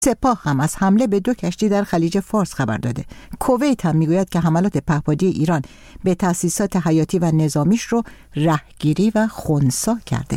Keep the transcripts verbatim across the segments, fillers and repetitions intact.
سپاه هم از حمله به دو کشتی در خلیج فارس خبر داده. کویت هم میگوید که حملات پهپادی ایران به تأسیسات حیاتی و نظامیش رو رهگیری و خنثی کرده.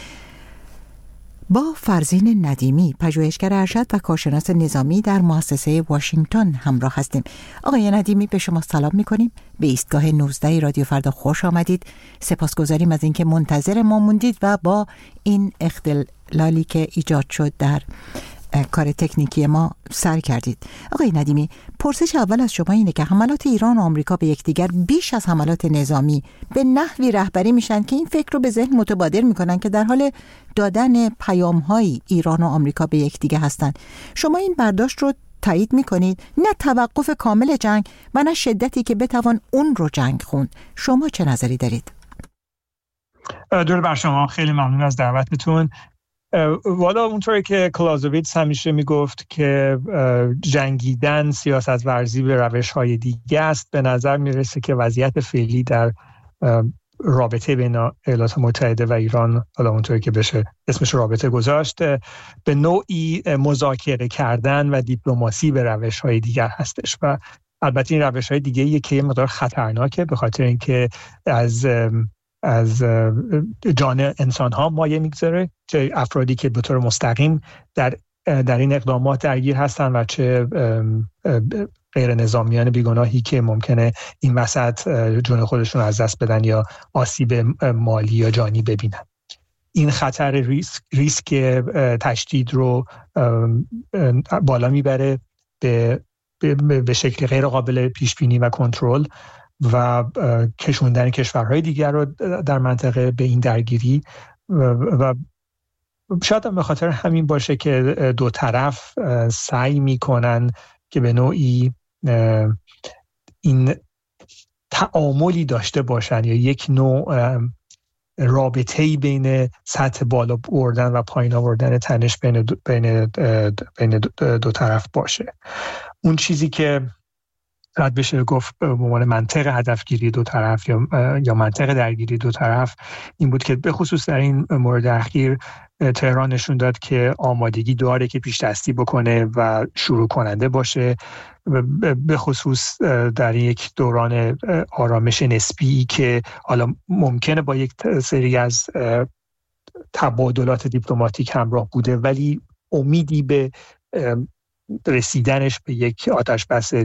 با فرزین ندیمی، پژوهشگر ارشد و کارشناس نظامی در مؤسسه واشنگتن همراه هستیم. آقای ندیمی، به شما سلام می‌کنیم. به ایستگاه نوزده رادیو فردا خوش آمدید. سپاسگزاریم از اینکه منتظر ما موندید و با این اختلالی که ایجاد شد در کار تکنیکی ما سر کردید. آقای ندیمی، پرسش اول از شما اینه که حملات ایران و آمریکا به یکدیگر بیش از حملات نظامی به نحوی رهبری میشن که این فکر رو به ذهن متبادر میکنن که در حال دادن پیام‌های ایران و آمریکا به یکدیگر هستند. شما این برداشت رو تایید میکنید؟ نه توقف کامل جنگ و نه شدتی که بتوان اون رو جنگ خوند. شما چه نظری دارید؟ درود بر شما، خیلی ممنون از دعوتتون. والا اونطوری که کلازوویتس همیشه میگفت که جنگیدن سیاست ورزی به روش های دیگه است، به نظر میرسه که وضعیت فعلی در رابطه بین ایالات متحده و ایران، حالا اونطوری که بشه اسمش رابطه گذاشت، به نوعی مذاکره کردن و دیپلماسی به روش های دیگر هستش و البته این روش های دیگه یه که مقدار خطرناکه به خاطر اینکه از از جان انسان ها مایه میگذاره، چه افرادی که به طور مستقیم در در این اقدامات درگیر هستن و چه غیر نظامیان بیگناهی که ممکنه این وسط جون خودشون از دست بدن یا آسیب مالی یا جانی ببینن. این خطر ریسک ریسک تشدید رو بالا میبره به به شکل غیر قابل پیش بینی و کنترل و کشوندن کشورهای دیگر رو در منطقه به این درگیری و شاید هم به خاطر همین باشه که دو طرف سعی میکنن که به نوعی این تعاملی داشته باشن یا یک نوع رابطه‌ای بین سطح بالا بردن و پایین آوردن تنش بین دو, بین بین دو, دو طرف باشه. اون چیزی که رد بشه گفت به عنوان منطق هدفگیری دو طرف یا یا منطق درگیری دو طرف این بود که به خصوص در این مورد اخیر تهران نشون داد که آمادگی داره که پیش دستی بکنه و شروع کننده باشه، به خصوص در یک دوران آرامش نسبی که حالا ممکنه با یک سری از تبادلات دیپلماتیک همراه بوده ولی امیدی به رسیدنش به یک آتش بس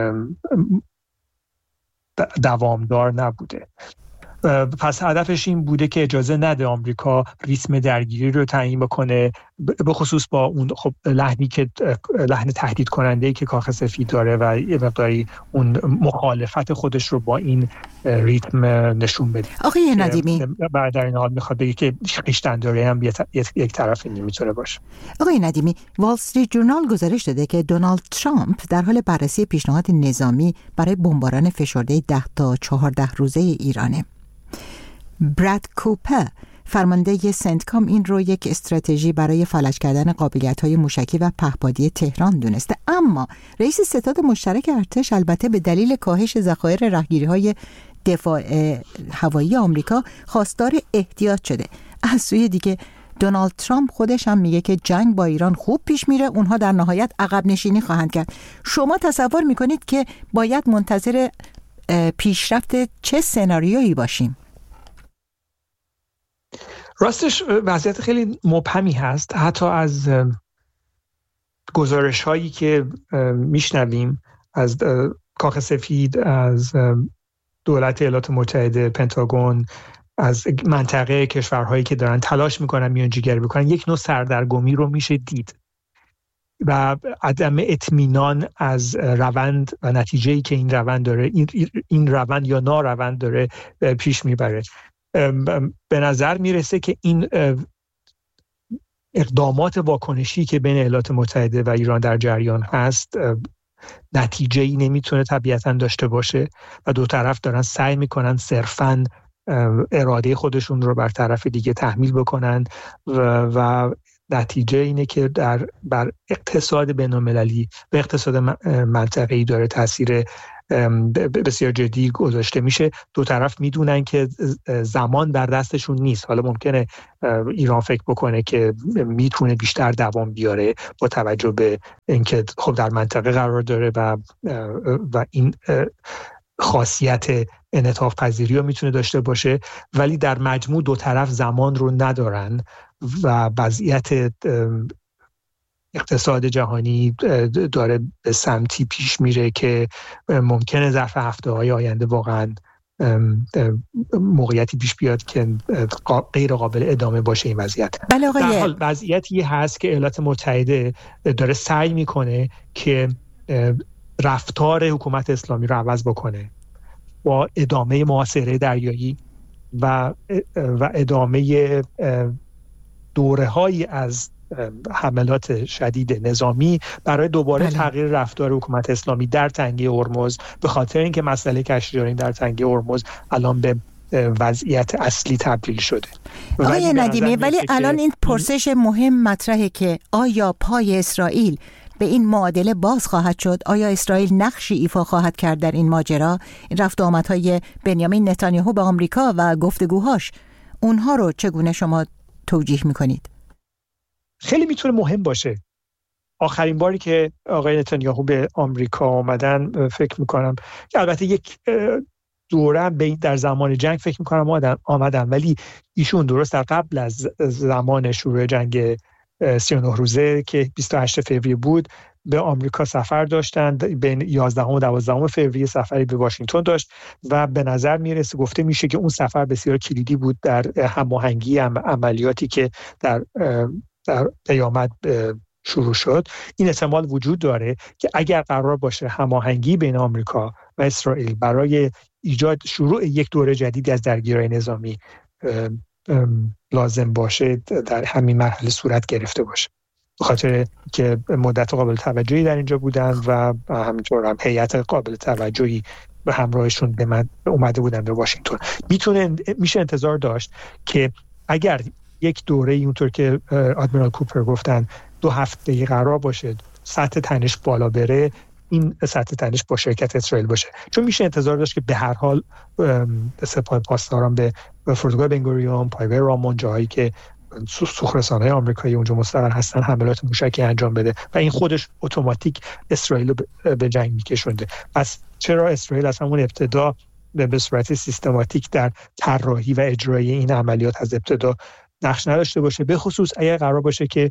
دوامدار نبوده. پس هدفش این بوده که اجازه نده آمریکا ریتم درگیری رو تعیین بکنه، به خصوص با اون خب لحنی که لحن تهدید کننده‌ای که کاخ سفید داره و یه مقداری اون مخالفت خودش رو با این ریتم نشون بده. آقای ندیمی، بعد در این حال میخواد بگه که خویشتن‌داری هم یک طرفی نمیتونه باشه. آقای ندیمی، وال استریت جورنال گزارش داده که دونالد ترامپ در حال بررسی پیشنهاد نظامی برای بمباران فشرده ده تا چهارده روزه ایرانه. براد کوپر، فرمانده سنتکام، این رو یک استراتژی برای فلج کردن قابلیت‌های موشکی و پهپادی تهران دونسته، اما رئیس ستاد مشترک ارتش البته به دلیل کاهش ذخایر راهگیری‌های دفاع هوایی آمریکا خواستار احتیاط شده. از سوی دیگه دونالد ترامپ خودش هم میگه که جنگ با ایران خوب پیش میره، اونها در نهایت عقب نشینی خواهند کرد. شما تصور میکنید که باید منتظر پیشرفت چه سناریویی باشیم؟ راستش وضعیت خیلی مبهمی هست. حتی از گزارش هایی که میشنویم از کاخ سفید، از دولت ایالات متحده، پنتاگون، از منطقه کشورهایی که دارن تلاش میکنن میانجیگری بکنن، یک نوع سردرگمی رو میشه دید و عدم اطمینان از روند و نتیجه‌ای که این روند داره این, این روند یا ناروند داره پیش میبره. به نظر میرسه که این اقدامات واکنشی که بین ایالات متحده و ایران در جریان هست نتیجه‌ای نمیتونه طبیعتاً داشته باشه و دو طرف دارن سعی میکنن صرفاً اراده خودشون رو بر طرف دیگه تحمیل بکنن و, و نتیجه اینه که در بر اقتصاد بین‌المللی و اقتصاد منطقه‌ای داره تاثیر بسیار جدی گذاشته میشه. دو طرف میدونن که زمان در دستشون نیست. حالا ممکنه ایران فکر بکنه که میتونه بیشتر دوام بیاره با توجه به اینکه خب در منطقه قرار داره و و این خاصیت انعطاف پذیری رو میتونه داشته باشه، ولی در مجموع دو طرف زمان رو ندارن و وضعیت اقتصاد جهانی داره به سمتی پیش میره که ممکنه ظرف هفته‌های آینده واقعا موقعیتی پیش بیاد که غیر قابل ادامه باشه این وضعیت. بله آقای... در حال وضعیتی هست که ایالات متحده داره سعی میکنه که رفتار حکومت اسلامی رو عوض بکنه با ادامه محاصره دریایی و و ادامه دوره‌هایی از حملات شدید نظامی برای دوباره بله. تغییر رفتار حکومت اسلامی در تنگه هرمز، به خاطر اینکه مسئله کشتیرانی در تنگه هرمز الان به وضعیت اصلی تبدیل شده. آقای ندیمی، ولی الان این پرسش مهم مطرحه که آیا پای اسرائیل به این معادله باز خواهد شد؟ آیا اسرائیل نقشی ایفا خواهد کرد در این ماجرا؟ این رفت و آمدهای بنیامین نتانیاهو به آمریکا و گفتگوهاش، اونها رو چگونه شما توجیه میکنید؟ خیلی میتونه مهم باشه. آخرین باری که آقای نتانیاهو به آمریکا آمدن فکر میکنم که البته یک دوره به در زمان جنگ فکر میکنم آمدن, آمدن ولی ایشون درست در قبل از زمان شروع جنگ سی و نه روزه که بیست و هشتم فوریه بود به آمریکا سفر داشتند. بین یازدهم و دوازدهم فوریه سفری به واشنگتن داشت و به نظر میرسه، گفته میشه که اون سفر بسیار کلیدی بود در هماهنگی عملیاتی که در در قیامت شروع شد. این احتمال وجود داره که اگر قرار باشه هماهنگی بین آمریکا و اسرائیل برای ایجاد شروع یک دوره جدیدی از درگیری نظامی لازم باشه، در همین مرحله صورت گرفته باشه، به خاطر که مدت قابل توجهی در اینجا بودن و همینطور هم هیئت قابل توجهی به همراهشون به من اومده بودن به واشنگتن. میتونه میشه انتظار داشت که اگر یک دوره اونطور که آدمیرال کوپر گفتن دو هفته قرار باشه سطح تنش بالا بره، این سطح تنش با شرکت اسرائیل باشه، چون میشه انتظار داشت که به هر حال سپاه پاسداران به فرودگاه بنگوریون، پایگاه رامون، جاهایی که سوخرسان‌های آمریکایی اونجا مستقر هستن، حملات موشکی انجام بده و این خودش اتوماتیک اسرائیل رو به جنگ میکشونده. پس چرا اسرائیل از همون ابتدا به صورت سیستماتیک در طراحی و اجرای این عملیات از ابتدا نقش نداشته باشه، به خصوص اگر قرار باشه که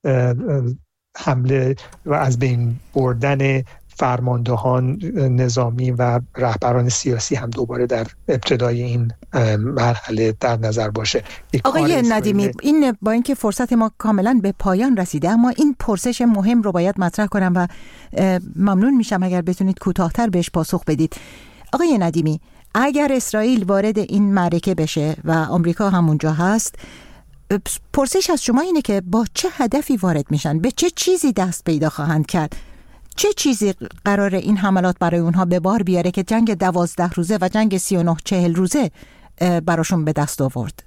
حمله و از بین بردن فرماندهان نظامی و رهبران سیاسی هم دوباره در ابتدای این مرحله در نظر باشه. آقای ندیمی، این با اینکه فرصت ما کاملا به پایان رسیده، اما این پرسش مهم رو باید مطرح کنم و ممنون میشم اگر بتونید کوتاه‌تر بهش پاسخ بدید. آقای ندیمی، اگر اسرائیل وارد این معرکه بشه و آمریکا همونجا هست، پرسش از شما اینه که با چه هدفی وارد میشن؟ به چه چیزی دست پیدا خواهند کرد؟ چه چیزی قراره این حملات برای اونها به بار بیاره که جنگ دوازده روزه و جنگ سی و نه چهل روزه براشون به دست آورد؟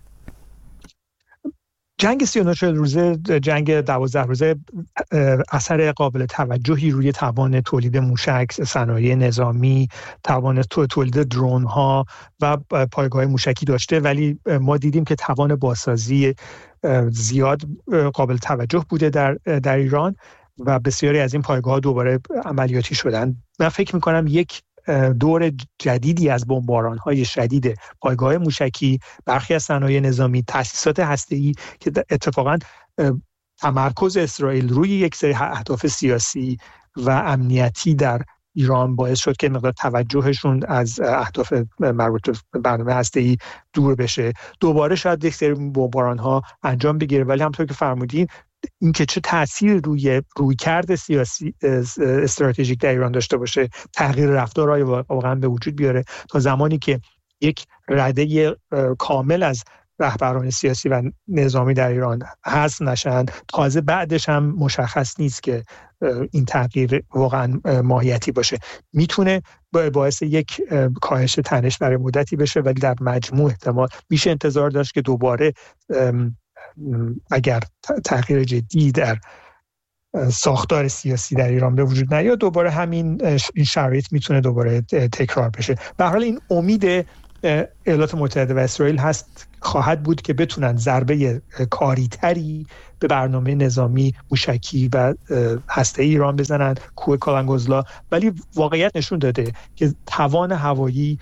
جنگ سی و نه چهل روزه، جنگ دوازده روزه اثر قابل توجهی روی توان تولید موشک، صنایع نظامی، توان تولید درون ها و پایگاه موشکی داشته، ولی ما دیدیم که توان بازسازی زیاد قابل توجه بوده در در ایران و بسیاری از این پایگاه ها دوباره عملیاتی شدن. من فکر می‌کنم یک دور جدیدی از بمباران‌های شدید پایگاه موشکی، برخی از صنایع نظامی، تأسیسات هسته‌ای که اتفاقاً تمرکز اسرائیل روی یک سری اهداف سیاسی و امنیتی در ایران باعث شد که مقدار توجهشون از اهداف مربوط به برنامه هسته‌ای دور بشه. دوباره شاید یک سری بمباران‌ها انجام بگیره، ولی همونطور که فرمودین این که چه تأثیر روی رویکرد سیاسی استراتژیک در ایران داشته باشه، تغییر رفتارهای واقعا به وجود بیاره، تا زمانی که یک رده کامل از رهبران سیاسی و نظامی در ایران حذف نشن، تازه بعدش هم مشخص نیست که این تغییر واقعا ماهیتی باشه. میتونه باعث یک کاهش تنش برای مدتی بشه، ولی در مجموع احتمال میشه انتظار داشت که دوباره اگر تغییر جدی در ساختار سیاسی در ایران به وجود نیاد، دوباره همین این شرایط میتونه دوباره تکرار بشه. به هر حال این امید ایالات متحده و اسرائیل هست خواهد بود که بتونن ضربه کاریتری به برنامه نظامی موشکی و هسته ایران بزنن، کوه کالنگوزلا. ولی واقعیت نشون داده که توان هوایی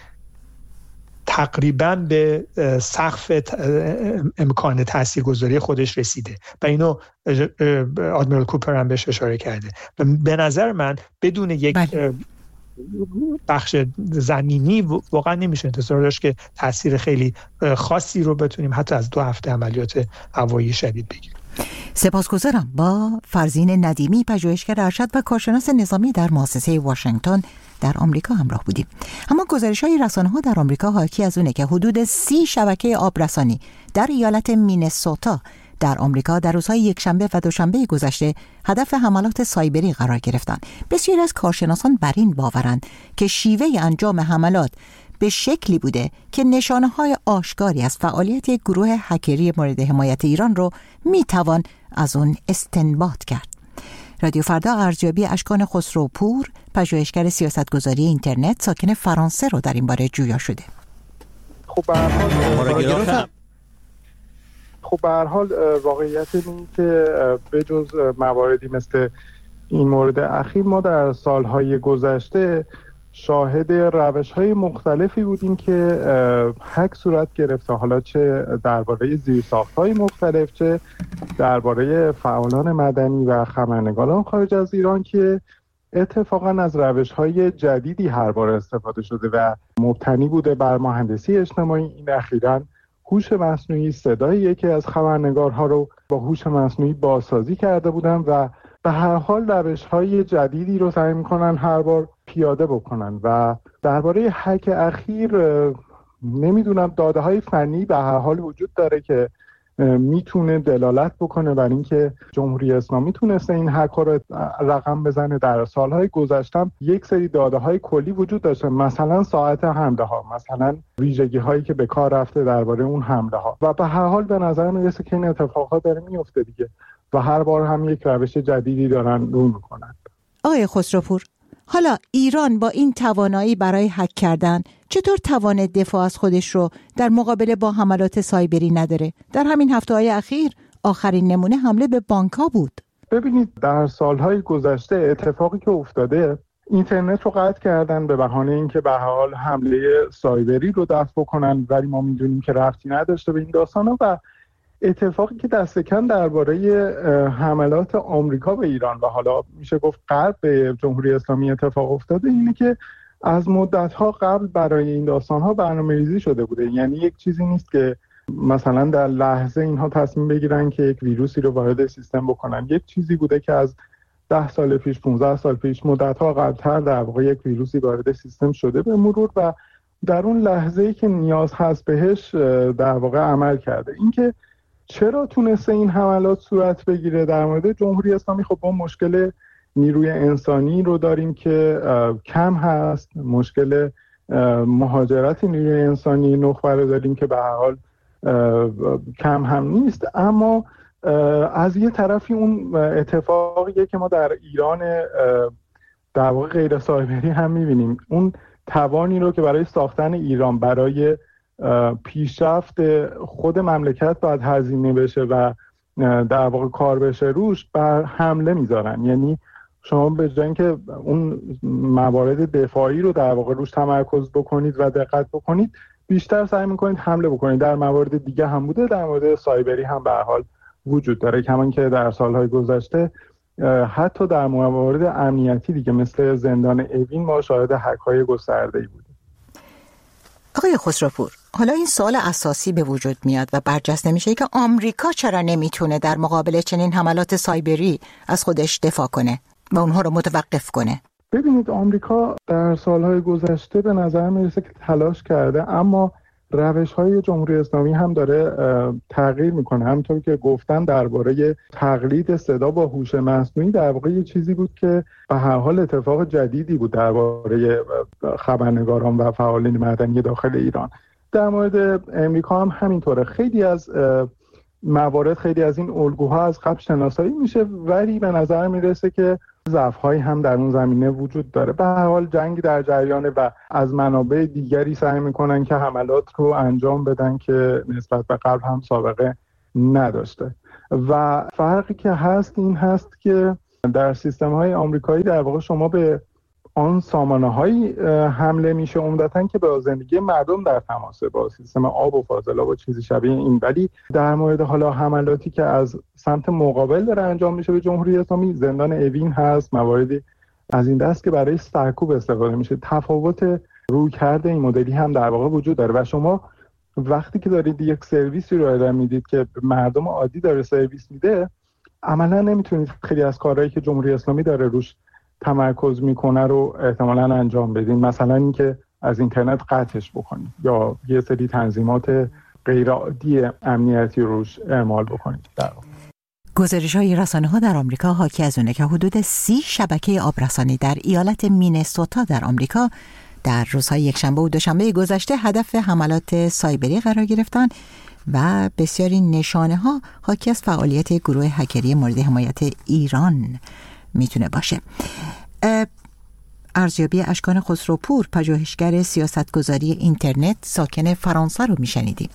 تقریباً به سقف امکان تاثیرگذاری خودش رسیده و اینو آدمیرال کوپر هم بهش اشاره کرده. و به نظر من بدون یک بله. بخش زمینی واقعا نمیشه انتظار داشت که تاثیر خیلی خاصی رو بتونیم حتی از دو هفته عملیات هوایی شدید بگیریم. سپاسگزارم. با فرزین ندیمی، پژوهشگر ارشد و کارشناس نظامی در مؤسسه واشنگتن در آمریکا همراه بودیم. اما گزارش‌های رسانه‌ها در آمریکا حاکی از اونه که حدود سی شبکه آبرسانی در ایالت مینسوتا در آمریکا در روزهای یکشنبه و دوشنبه گذشته هدف حملات سایبری قرار گرفتند. بسیاری از کارشناسان بر این باورند که شیوه انجام حملات به شکلی بوده که نشانه‌های آشکاری از فعالیت یک گروه هکری مورد حمایت ایران رو میتوان از اون استنباط کرد. رادیو فردا ارزیابی اشکان خسروپور، پژوهشگر سیاستگذاری اینترنت ساکن فرانسه رو در این باره جویا شده. خب به هر حال خب به هر حال واقعیت این که به جز مواردی مثل این مورد اخیر ما در سالهای گذشته شاهد روش‌های مختلفی بودیم که هک صورت گرفته، حالا چه درباره زیرساخت‌های مختلف، چه درباره فعالان مدنی و خبرنگاران خارج از ایران که اتفاقا از روش‌های جدیدی هر بار استفاده شده و مبتنی بوده بر مهندسی اجتماعی. این اخیراً هوش مصنوعی صدای یکی از خبرنگارها رو با هوش مصنوعی بازسازی کرده بودن و به هر حال روش‌های جدیدی رو سعی می‌کنن هر بار پیاده بکنن. و درباره هک اخیر نمیدونم، داده‌های فنی به هر حال وجود داره که میتونه دلالت بکنه بر اینکه جمهوری اسلامی تونسته این هک‌ها رو رقم بزنه. در سالهای گذشته یک سری داده‌های کلی وجود داشته، مثلا ساعت حمله ها، مثلا ویژگی هایی که به کار رفته درباره اون حمله ها، و به هر حال به نظر میرسه که این اتفاقات داره میفته دیگه و هر بار هم یک روش جدیدی دارن رو میکنن. آقای خسروپور، حالا ایران با این توانایی برای هک کردن چطور توان دفاع از خودش رو در مقابله با حملات سایبری نداره؟ در همین هفته‌های اخیر آخرین نمونه حمله به بانک‌ها بود. ببینید در سالهای گذشته اتفاقی که افتاده، اینترنت رو قطع کردن به بهانه اینکه به حال حمله سایبری رو دفع بکنن، ولی ما میدونیم که ربطی نداشته به این داستانا. و اتفاقی که دست کم درباره حملات آمریکا به ایران و حالا میشه گفت غرب به جمهوری اسلامی اتفاق افتاده اینه که از مدت‌ها قبل برای این داستان‌ها برنامه‌ریزی شده بوده. یعنی یک چیزی نیست که مثلا در لحظه اینها تصمیم بگیرن که یک ویروسی رو وارد سیستم بکنن. یک چیزی بوده که از ده سال پیش، پانزده سال پیش، مدت‌ها قبل‌تر در واقع یک ویروسی وارد سیستم شده به مرور و در اون لحظه‌ای که نیاز هست بهش در واقع عمل کرده. اینکه چرا تونسته این حملات صورت بگیره در مورد جمهوری اسلامی، خب ما مشکل نیروی انسانی رو داریم که کم هست، مشکل مهاجرت نیروی انسانی نخبه رو داریم که به هر حال کم هم نیست. اما از یه طرفی اون اتفاقیه که ما در ایران در واقع غیر سایبری هم می‌بینیم، اون توانی رو که برای ساختن ایران، برای پیشرفت خود مملکت باید هزینه بشه و در واقع کار بشه روش، بر حمله میذارن. یعنی شما به جای اینکه اون موارد دفاعی رو در واقع روش تمرکز بکنید و دقت بکنید، بیشتر سعی میکنید حمله بکنید. در موارد دیگه هم بوده، در مورد سایبری هم به هر حال وجود داره، کمان که در سالهای گذشته حتی در موارد امنیتی دیگه مثل زندان اوین ما شاهد هک‌های گسترده‌ای بودیم. آقای خسروپور، حالا این سوال اساسی به وجود میاد و برجسته میشه که آمریکا چرا نمیتونه در مقابل چنین حملات سایبری از خودش دفاع کنه و اونها رو متوقف کنه؟ ببینید، آمریکا در سالهای گذشته به نظر میرسه که تلاش کرده، اما روش‌های جمهوری اسلامی هم داره تغییر میکنه. همونطور که گفتن درباره تقلید صدا با هوش مصنوعی، در واقع یه چیزی بود که به هر حال اتفاق جدیدی بود درباره خبرنگاران و فعالین مدنی داخل ایران. در مورد امریکا هم همینطوره. خیلی از موارد خیلی از این الگوها از قبل شناسایی میشه، ولی به نظر میرسه که ضعف‌هایی هم در اون زمینه وجود داره. به هر حال جنگی در جریانه و از منابع دیگری سعی میکنن که حملات رو انجام بدن که نسبت به قبل هم سابقه نداشته. و فرقی که هست این هست که در سیستم‌های آمریکایی در واقع شما به آن سامانه‌هایی حمله میشه عمدتاً که با زندگی مردم در تماسه، با سیستم آب و فاضلاب و چیزی شبیه این. ولی در مورد حالا حملاتی که از سمت مقابل داره انجام میشه به جمهوری اسلامی، زندان اوین هست، مواردی از این دست که برای سرکوب استفاده میشه. تفاوت رویکرد این مدلی هم در واقع وجود داره و شما وقتی که دارید یک سرویسی رو ارائه میدید که مردم عادی داره سرویس میده، عملا نمیتونید خیلی از کارهایی که جمهوری اسلامی داره روش تمرکز میکنه رو احتمالاً انجام بدین. مثلا اینکه از اینترنت قطعش بکنید یا یه سری تنظیمات غیر عادی امنیتی روش اعمال بکنید. در گزارش‌های رسانه‌ها در آمریکا حاکی از اونه که حدود سی شبکه آبرسانی در ایالت مینسوتا در آمریکا در روزهای یکشنبه و دوشنبه گذشته هدف حملات سایبری قرار گرفتند و بسیاری نشانه‌ها حاکی از فعالیت گروه هکری مورد حمایت ایران میتونه باشه. ارزیابی اشکان خسروپور، پژوهشگر سیاستگذاری اینترنت ساکن فرانسه رو میشنیدیم.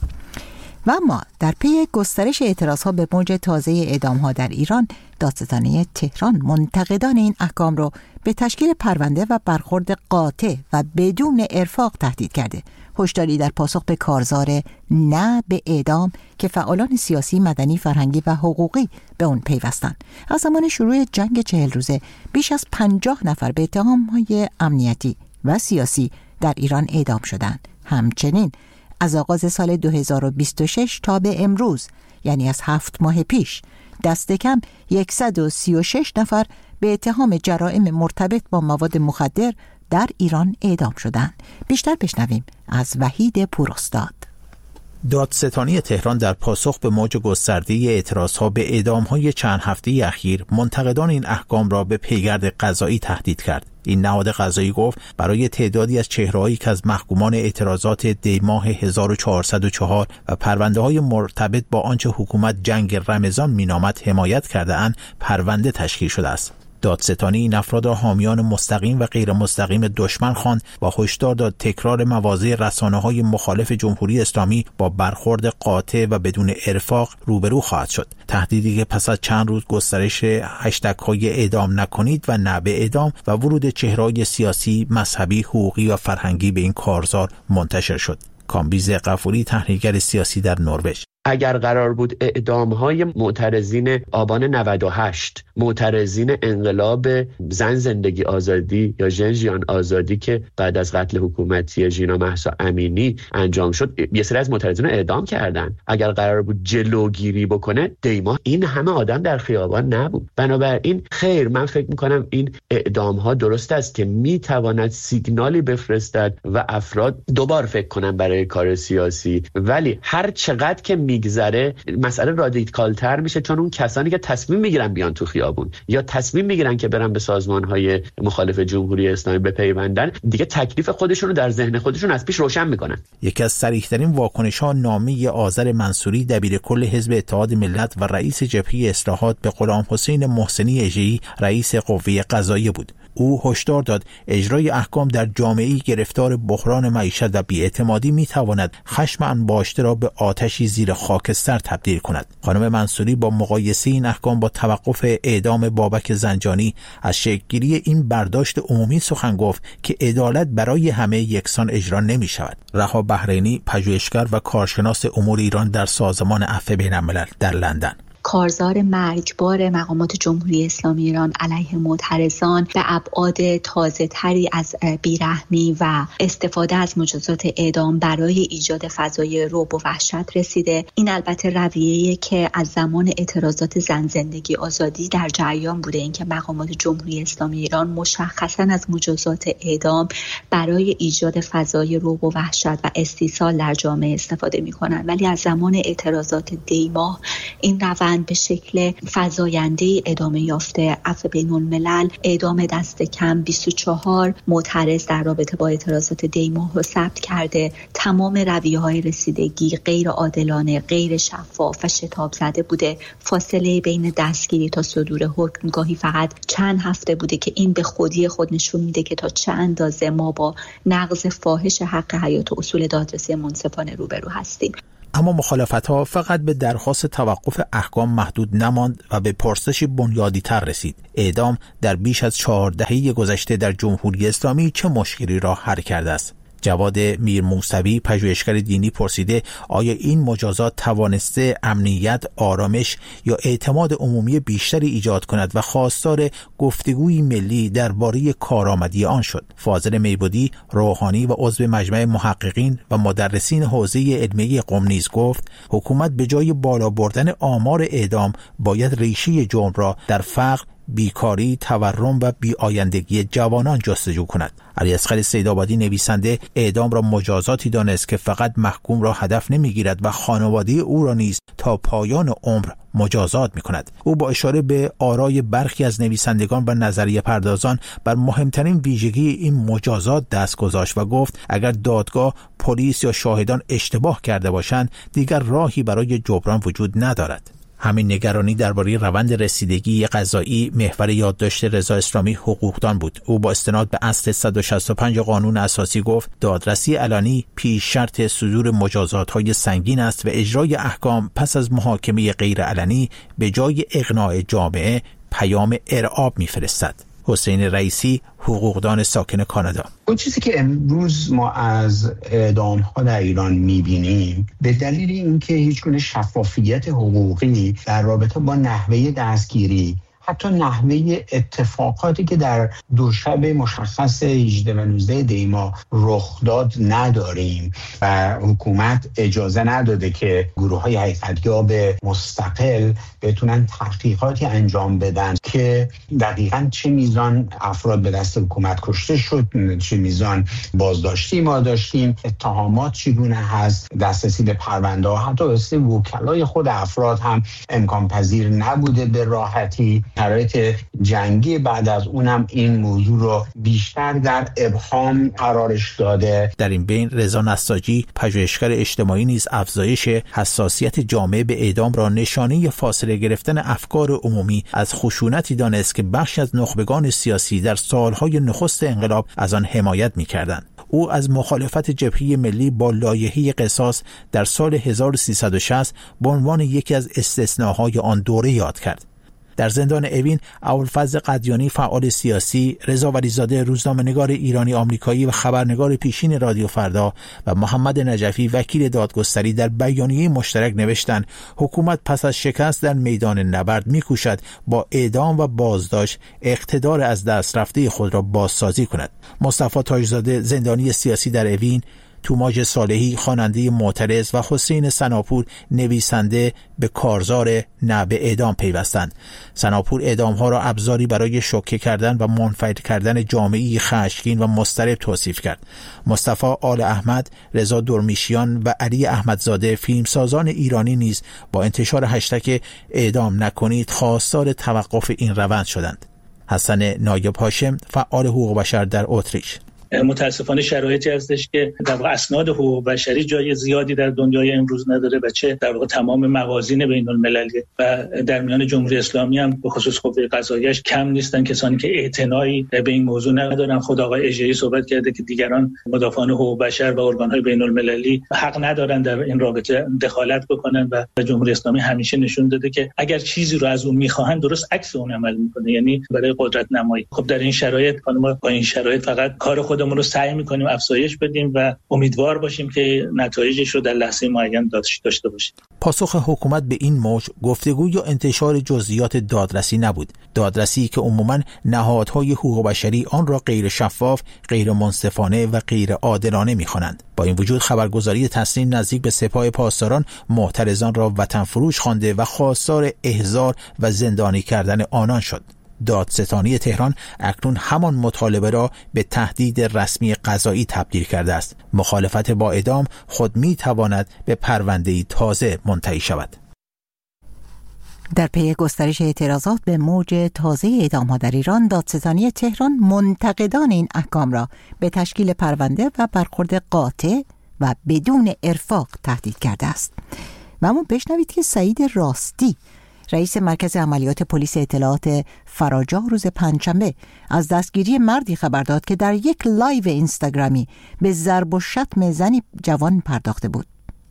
و اما در پی گسترش اعتراضها به موج تازه اعدام‌ها در ایران، دادستانی تهران منتقدان این احکام رو به تشکیل پرونده و برخورد قاطع و بدون ارفاق تهدید کرده. هشداری در پاسخ به کارزار نه به اعدام که فعالان سیاسی، مدنی، فرهنگی و حقوقی به اون پیوستن. از زمان شروع جنگ چهل روزه بیش از پنجاه نفر به اتهام‌های امنیتی و سیاسی در ایران اعدام شدند. همچنین از آغاز سال دو هزار و بیست و شش تا به امروز، یعنی از هفت ماه پیش، دست کم صد و سی و شش نفر به اتهام جرائم مرتبط با مواد مخدر در ایران اعدام شدند. بیشتر بشنویم از وحید پوراستاد. دادستانی تهران در پاسخ به موج گسترده اعتراضها به اعدام‌های چند هفته اخیر، منتقدان این احکام را به پیگرد قضایی تهدید کرد. این نهاد قضایی گفت برای تعدادی از چهره‌هایی که از محکومان اعتراضات دی ماه هزار و چهارصد و چهار و پرونده‌های مرتبط با آنچه حکومت جنگ رمضان مینامد حمایت کرده‌اند، پرونده تشکیل شده است. دادستانی این افراد را حامیان مستقیم و غیر مستقیم دشمن خواند و هشدار داد تکرار مواضع رسانه‌های مخالف جمهوری اسلامی با برخورد قاطع و بدون ارفاق روبرو خواهد شد. تهدیدی که پس از چند روز گسترش هشتگ‌های اعدام نکنید و نه به اعدام و ورود چهره‌های سیاسی، مذهبی، حقوقی و فرهنگی به این کارزار منتشر شد. کامبیز غفوری، تحلیلگر سیاسی در نروژ: اگر قرار بود اعدام‌های معترضین آبان نود و هشت، معترضین انقلاب زن زندگی آزادی یا ژن ژیان آزادی که بعد از قتل حکومتی ژینا مهسا امینی انجام شد، یه سری از معترضین رو اعدام کردن. اگر قرار بود جلوگیری بکنه، دیما این همه آدم در خیابان نبود. بنابراین خیر، من فکر می‌کنم این اعدام‌ها درست است که می‌تواند سیگنالی بفرستد و افراد دوبار فکر کنن برای کار سیاسی، ولی هر چقدر که میگذره مسئله رادیکال‌تر میشه، چون اون کسانی که تصمیم میگیرن بیان تو خیابون یا تصمیم میگیرن که برن به سازمان‌های مخالف جمهوری اسلامی بپیوندن، دیگه تکلیف خودشون رو در ذهن خودشون از پیش روشن میکنن. یکی از صریح‌ترین واکنش‌ها نامه آذر منصوری، دبیرکل حزب اتحاد ملت و رئیس جبهه اصلاحات، به غلام حسین محسنی اژه‌ای، رئیس قوه قضاییه بود. او هشدار داد اجرای احکام در جامعه‌ای گرفتار بحران معیشت و بی‌اعتمادی می‌تواند خشم انباشته را به آتشی زیر خاکستر تبدیل کند. خانم منصوری با مقایسه این احکام با توقف اعدام بابک زنجانی از شکل‌گیری این برداشت عمومی سخن گفت که عدالت برای همه یکسان اجرا نمی‌شود. رها بحرینی، پژوهشگر و کارشناس امور ایران در سازمان عفو بین‌الملل در لندن: کارزار مرگبار مقامات جمهوری اسلامی ایران علیه معترضان به ابعاد تازه‌تری از بیرحمی و استفاده از مجازات اعدام برای ایجاد فضای رعب و وحشت رسیده. این البته رویه‌ای که از زمان اعتراضات زن زندگی آزادی در جریان بوده، اینکه مقامات جمهوری اسلامی ایران مشخصاً از مجازات اعدام برای ایجاد فضای رعب و وحشت و استیصال در جامعه استفاده می‌کنند. ولی از زمان اعتراضات دی ماه این روند جنگ به شکل فزاینده ادامه یافته. عفو بین الملل اعدام دست کم بیست و چهار معترض در رابطه با اعتراضات دی ماه رو ثبت کرده. تمام رویه‌های رسیدگی غیر عادلانه، غیر شفاف و شتاب زده بوده. فاصله بین دستگیری تا صدور حکم گاهی فقط چند هفته بوده که این به خودی خود نشون میده که تا چه اندازه ما با نقض فاحش حق حیات و اصول دادرسی منصفانه روبرو هستیم. اما مخالفت‌ها فقط به درخواست توقف احکام محدود نماند و به پرسشی بنیادی‌تر رسید: اعدام در بیش از چهار دهه گذشته در جمهوری اسلامی چه مشکلی را حل کرده است؟ جواد میر موسوی، پژوهشگر دینی، پرسیده آیا این مجازات توانسته امنیت، آرامش یا اعتماد عمومی بیشتری ایجاد کند و خواستار گفتگوی ملی درباره کارآمدی آن شد. فاضل میبودی، روحانی و عضو مجمع محققین و مدرسین حوزه علمیه قم نیز گفت حکومت به جای بالا بردن آمار اعدام باید ریشه جرم را در فقر، بیکاری، تورم و بی‌آیندگی جوانان جستجو کند. علیاصغر سیدآبادی، نویسنده، اعدام را مجازاتی دانست که فقط محکوم را هدف نمیگیرد و خانواده او را نیز تا پایان عمر مجازات می‌کند. او با اشاره به آرای برخی از نویسندگان و نظریه پردازان بر مهمترین ویژگی این مجازات دست گذاشت و گفت اگر دادگاه، پلیس یا شاهدان اشتباه کرده باشند دیگر راهی برای جبران وجود ندارد. همین نگرانی درباره روند رسیدگی قضایی محور یادداشت رضا اسلامی حقوقدان بود. او با استناد به اصل صد و شصت و پنج قانون اساسی گفت دادرسی علنی پیش شرط صدور مجازات‌های سنگین است و اجرای احکام پس از محاکمه غیر علنی به جای اقناع جامعه پیام ارعاب می‌فرستد. حسین رئیسی، حقوقدان ساکن کانادا: اون چیزی که امروز ما از اعدام‌ها در ایران می‌بینیم به دلیل اینکه هیچگونه شفافیت حقوقی در رابطه با نحوه دستگیری، حتی نحوه اتفاقاتی که در دو شب مشخص هجده و نوزده دی ماه رخ داد نداریم و حکومت اجازه نداده که گروه‌های حقیقت‌یاب مستقل بتونن تحقیقاتی انجام بدن که دقیقاً چه میزان افراد به دست حکومت کشته شد، چه میزان بازداشتی ما داشتیم، اتهامات چگونه هست، دسترسی به پرونده‌ها، حتی اسم وکلای خود افراد هم امکان پذیر نبوده به راحتی. شرایط جنگی بعد از اونم این موضوع رو بیشتر در ابهام قرارش داده. در این بین رضا نساجی، پژوهشگر اجتماعی، نیز افزایش حساسیت جامعه به اعدام را نشانه فاصله گرفتن افکار عمومی از خشونتی دانست که بخشی از نخبگان سیاسی در سالهای نخست انقلاب از آن حمایت می‌کردند. او از مخالفت جبهه ملی با لایحه قصاص در سال هزار و سیصد و شصت به عنوان یکی از استثناهای آن دوره یاد کرد. در زندان اوین، ابوالفضل قدیانی، فعال سیاسی، رضا ولیزاده، روزنامه‌نگار ایرانی آمریکایی و خبرنگار پیشین رادیو فردا و محمد نجفی، وکیل دادگستری، در بیانیه مشترک نوشتند حکومت پس از شکست در میدان نبرد می‌کوشد با اعدام و بازداشت اقتدار از دست رفته خود را بازسازی کند. مصطفی تاجزاده، زندانی سیاسی در اوین، توماج صالحی، خواننده معترض و حسین سناپور، نویسنده، به کارزار نه به اعدام پیوستند. سناپور اعدام‌ها را ابزاری برای شوکه کردن و منفعل کردن جامعه‌ای خشمگین و مضطرب توصیف کرد. مصطفی آل احمد، رضا درمیشیان و علی احمدزاده، فیلمسازان ایرانی نیز با انتشار هشتگ اعدام نکنید خواستار توقف این روند شدند. حسن نایب هاشم، فعال حقوق بشر در اتریش: متاسفانه شرایطی هستش که در واقع اسناد حقوق بشری جای زیادی در دنیای امروز نداره و چه در واقع تمام موازین بین المللی و در میان جمهوری اسلامی هم به خصوص قوه قضاییش کم نیستن کسانی که اعتنایی به این موضوع ندارن. خود آقای اژه‌ای صحبت کرده که دیگران مدافعان حقوق بشر و ارگان‌های بین المللی حق ندارن در این رابطه دخالت بکنن و جمهوری اسلامی همیشه نشون داده که اگر چیزی رو از اون می‌خواهن درست عکس اون عمل می‌کنه، یعنی برای قدرت نمایی. خب در این شرایط ما با این شرایط فقط کار خود ما رو سعی می‌کنیم افزایش بدیم و امیدوار باشیم که نتایجش رو در لحظه معین داشته باشیم. پاسخ حکومت به این موج گفتگو یا انتشار جزئیات دادرسی نبود. دادرسی که عموماً نهادهای حقوق بشری آن را غیر شفاف، غیر منصفانه و غیر عادلانه می‌خوانند. با این وجود خبرگزاری تسنیم نزدیک به سپاه پاسداران معترضان را وطن فروش خوانده و خواستار احضار و زندانی کردن آنان شد. دادستانی تهران اکنون همان مطالبه را به تهدید رسمی قضایی تبدیل کرده است. مخالفت با اعدام خود می تواند به پرونده‌ای تازه منتهی شود. در پی گسترش اعتراضات به موج تازه اعدام‌ها در ایران، دادستانی تهران منتقدان این احکام را به تشکیل پرونده و برخورد قاطع و بدون ارفاق تهدید کرده است. و اما بشنوید که سعید راستی، رئیس مرکز عملیات پلیس اطلاعات فراجا، روز پنجشنبه از دستگیری مردی خبر داد که در یک لایو اینستاگرامی به ضرب و شتم زنی جوان پرداخته بود.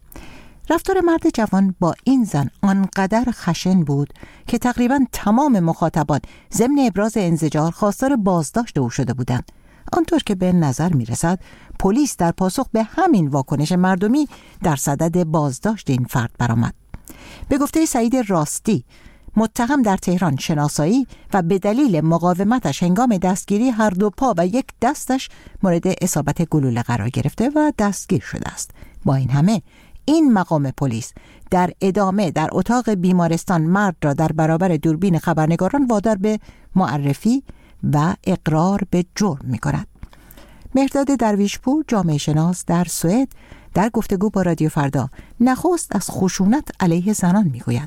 رفتار مرد جوان با این زن آنقدر خشن بود که تقریباً تمام مخاطبان ضمن ابراز انزجار خواستار بازداشت او شده بودند. آنطور که به نظر می رسد پلیس در پاسخ به همین واکنش مردمی در صدد بازداشت این فرد برآمد. به گفته سعید راستی، متهم در تهران شناسایی و به دلیل مقاومتش هنگام دستگیری هر دو پا و یک دستش مورد اصابت گلوله قرار گرفته و دستگیر شده است. با این همه این مقام پلیس در ادامه در اتاق بیمارستان مرد را در برابر دوربین خبرنگاران وادار به معرفی و اقرار به جرم می کند. مهرداد درویشپور، جامعه شناس در سوئد، در گفتگو با رادیو فردا نخست از خشونت علیه زنان می گوید.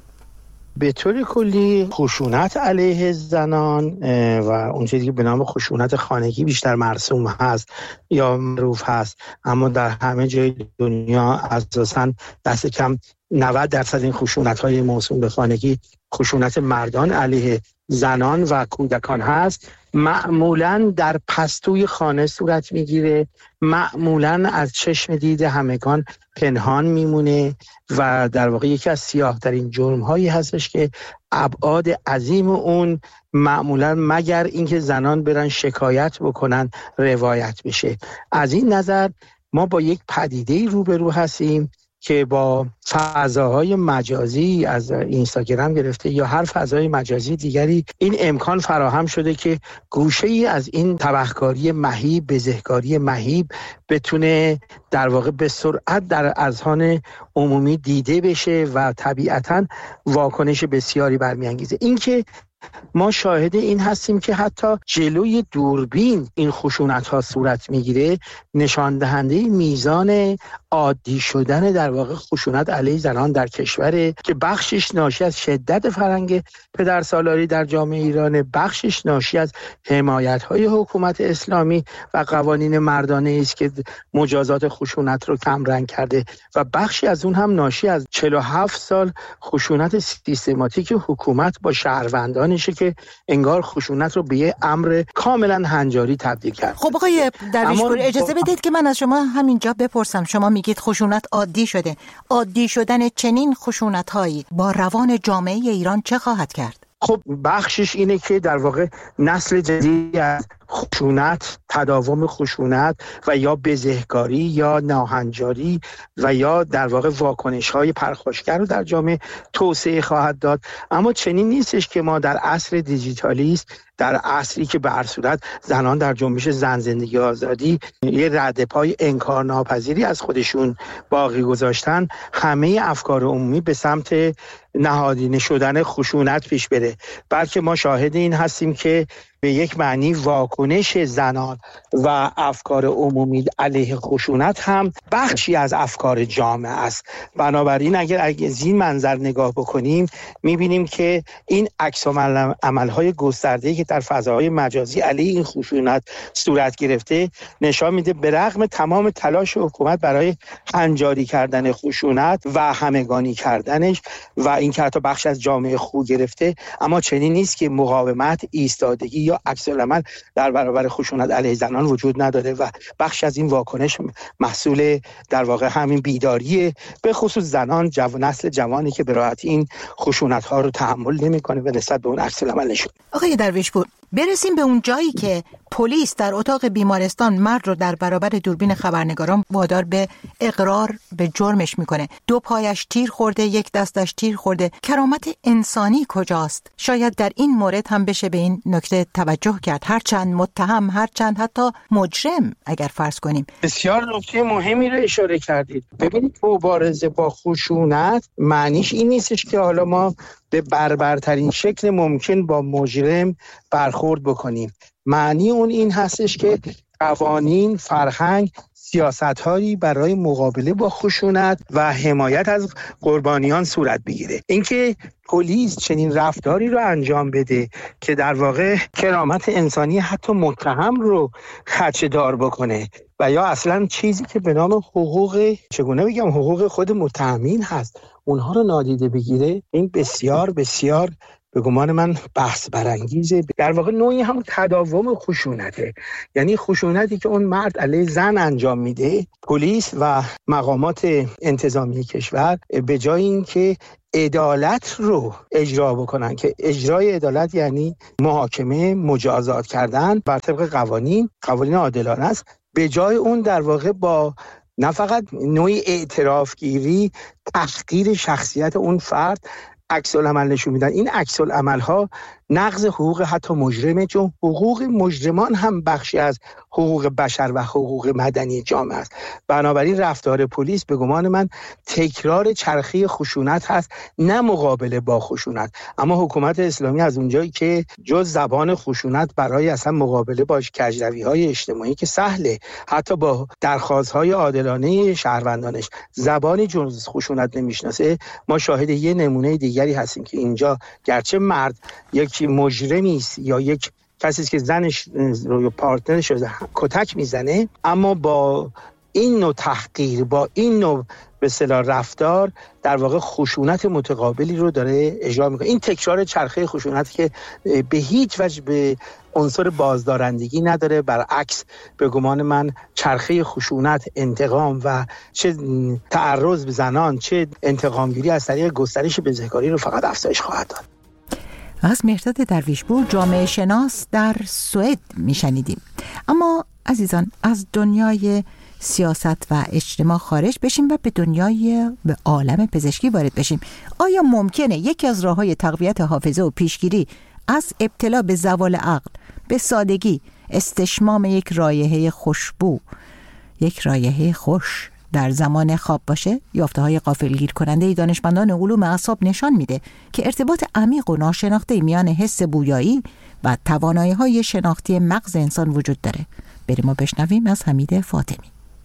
به طور کلی خشونت علیه زنان و اون چیزی که به نام خشونت خانگی بیشتر مرسوم هست یا معروف هست، اما در همه جای دنیا اساساً دست کم نود درصد این خشونت‌های موسوم به خانگی خشونت مردان علیه زنان و کودکان هست. معمولاً در پستوی خانه صورت میگیره، معمولاً از چشم دید همگان پنهان میمونه و در واقع یکی از سیاه ترین جرم هایی هستش که ابعاد عظیم اون معمولاً مگر اینکه زنان برن شکایت بکنن روایت بشه. از این نظر ما با یک پدیده‌ای روبرو هستیم که با فضاهای مجازی از اینستاگرام گرفته یا هر فضای مجازی دیگری این امکان فراهم شده که گوشه‌ای از این تبهکاری مهیب، بزهکاری مهیب بتونه در واقع به سرعت در اذهان عمومی دیده بشه و طبیعتاً واکنش بسیاری برمیانگیزه. این که ما شاهد این هستیم که حتی جلوی دوربین این خشونت ها صورت میگیره، نشان دهنده میزان عادی شدن در واقع خشونت علیه زنان در کشوره که بخشش ناشی از شدت فرهنگ پدرسالاری در جامعه ایران، بخشش ناشی از حمایت های حکومت اسلامی و قوانین مردانه است که مجازات خشونت رو کم رنگ کرده و بخشی از اون هم ناشی از چهل و هفت سال خشونت سیستماتیک حکومت با شهروندانشه که انگار خشونت رو به یه امر کاملا هنجاری تبدیل کرد. خب آقای درویشپور، اجازه بدید که من از شما همینجا بپرسم. شما میگید خشونت عادی شده. عادی شدن چنین خشونت‌هایی با روان جامعه ایران چه خواهد کرد؟ خب بخشش اینه که در واقع نسل جدیدی از خشونت، تداوم خشونت و یا بزهکاری یا ناهنجاری و یا در واقع واکنش‌های پرخاشگر رو در جامعه توسعه خواهد داد. اما چنین نیستش که ما در عصر دیجیتالیست، در عصری که به هر صورت زنان در جنبش زن زندگی آزادی یه ردپای انکارناپذیری از خودشون باقی گذاشتن، همه افکار عمومی به سمت نهادینه شدن خشونت پیش بره، بلکه ما شاهد این هستیم که به یک معنی واکنش زنان و افکار عمومی علیه خشونت هم بخشی از افکار جامعه است. بنابراین اگر از این منظر نگاه بکنیم میبینیم که این عکس عمل‌های گسترده‌ای که در فضاهای مجازی علیه این خشونت صورت گرفته نشان میده به رغم تمام تلاش حکومت برای هنجاری کردن خشونت و همگانی کردنش و این که حتی بخش از جامعه خو گرفته، اما چنین نیست که مقاومت، ایستادگی یا عکس العمل در برابر خشونت علیه زنان وجود نداره و بخش از این واکنش محصول در واقع همین بیداریه، به خصوص زنان، جوان، نسل جوانی که به راحتی این خشونت ها رو تحمل نمیکنه و نسبت به اون عکس العمل نشون. آقای درویشپور، برسیم به اون جایی که پلیس در اتاق بیمارستان مرد رو در برابر دوربین خبرنگاران وادار به اقرار به جرمش میکنه. دو پایش تیر خورده، یک دستش تیر خورده. کرامت انسانی کجاست؟ شاید در این مورد هم بشه به این نکته توجه کرد، هرچند متهم، هرچند حتی مجرم اگر فرض کنیم. بسیار نکته مهمی رو اشاره کردید. ببینید مبارزه با خشونت معنیش این نیستش که حالا ما به بربرترین شکل ممکن با مجرم برخورد بکنیم. معنی اون این هستش که قوانین، فرهنگ، سیاست‌هایی برای مقابله با خشونت و حمایت از قربانیان صورت بگیره. اینکه پلیس چنین رفتاری رو انجام بده که در واقع کرامت انسانی حتی متهم رو خدشه‌دار بکنه و یا اصلا چیزی که به نام حقوق چگونه بگم حقوق خود متهمین هست اونها رو نادیده بگیره، این بسیار بسیار به گمان من بحث برانگیزه. در واقع نوعی هم تداوم خشونته، یعنی خشونتی که اون مرد علیه زن انجام میده، پلیس و مقامات انتظامی کشور به جای اینکه عدالت رو اجرا بکنن، که اجرای عدالت یعنی محاکمه، مجازات کردن بر طبق قوانین قوانین عادلانه است، به جای اون در واقع با نه فقط نوعی اعتراف گیری، تحقیر شخصیت اون فرد عکس العمل نشون میدن. این عکس العمل ها نقض حقوق حتی مجرمه، چون حقوق مجرمان هم بخشی از حقوق بشر و حقوق مدنی جامعه است. بنابراین رفتار پلیس به گمان من تکرار چرخه خشونت هست، نه مقابله با خشونت. اما حکومت اسلامی از اونجایی که جز زبان خشونت برای اصلا مقابله با کجروی‌های اجتماعی که سهله، حتی با درخواست‌های عادلانه شهروندانش زبانی جز خشونت نمیشناسه، ما شاهد یه نمونه دیگری هستیم که اینجا گرچه مرد یک مجرمی است یا یک کسی است که زنش رو پارتنرش رو کتک میزنه، اما با این نوع تحقیر، با این نوع به اصطلاح رفتار در واقع خشونت متقابلی رو داره اجرا میکنه. این تکرار چرخه خشونت که به هیچ وجه به عنصر بازدارندگی نداره، برعکس به گمان من چرخه خشونت، انتقام و چه تعرض به زنان چه انتقامگیری از طریق گسترش بزهکاری رو فقط افزایش خواهد داد. از مهرداد درویشپور، جامعه شناس در سوئد میشنیدیم. اما عزیزان، از دنیای سیاست و اجتماع خارج بشیم و به دنیای به عالم پزشکی وارد بشیم. آیا ممکنه یکی از راه‌های تقویت حافظه و پیشگیری از ابتلا به زوال عقل به سادگی استشمام یک رایحه خوشبو، یک رایحه خوش در زمان خواب باشه؟ یافته‌های غافلگیر کننده دانشمندان علوم اعصاب نشان میده که ارتباط عمیق و ناشناخته میان حس بویایی و توانایی‌های شناختی مغز انسان وجود داره. بریم و بشنویم از حمید فاطمی.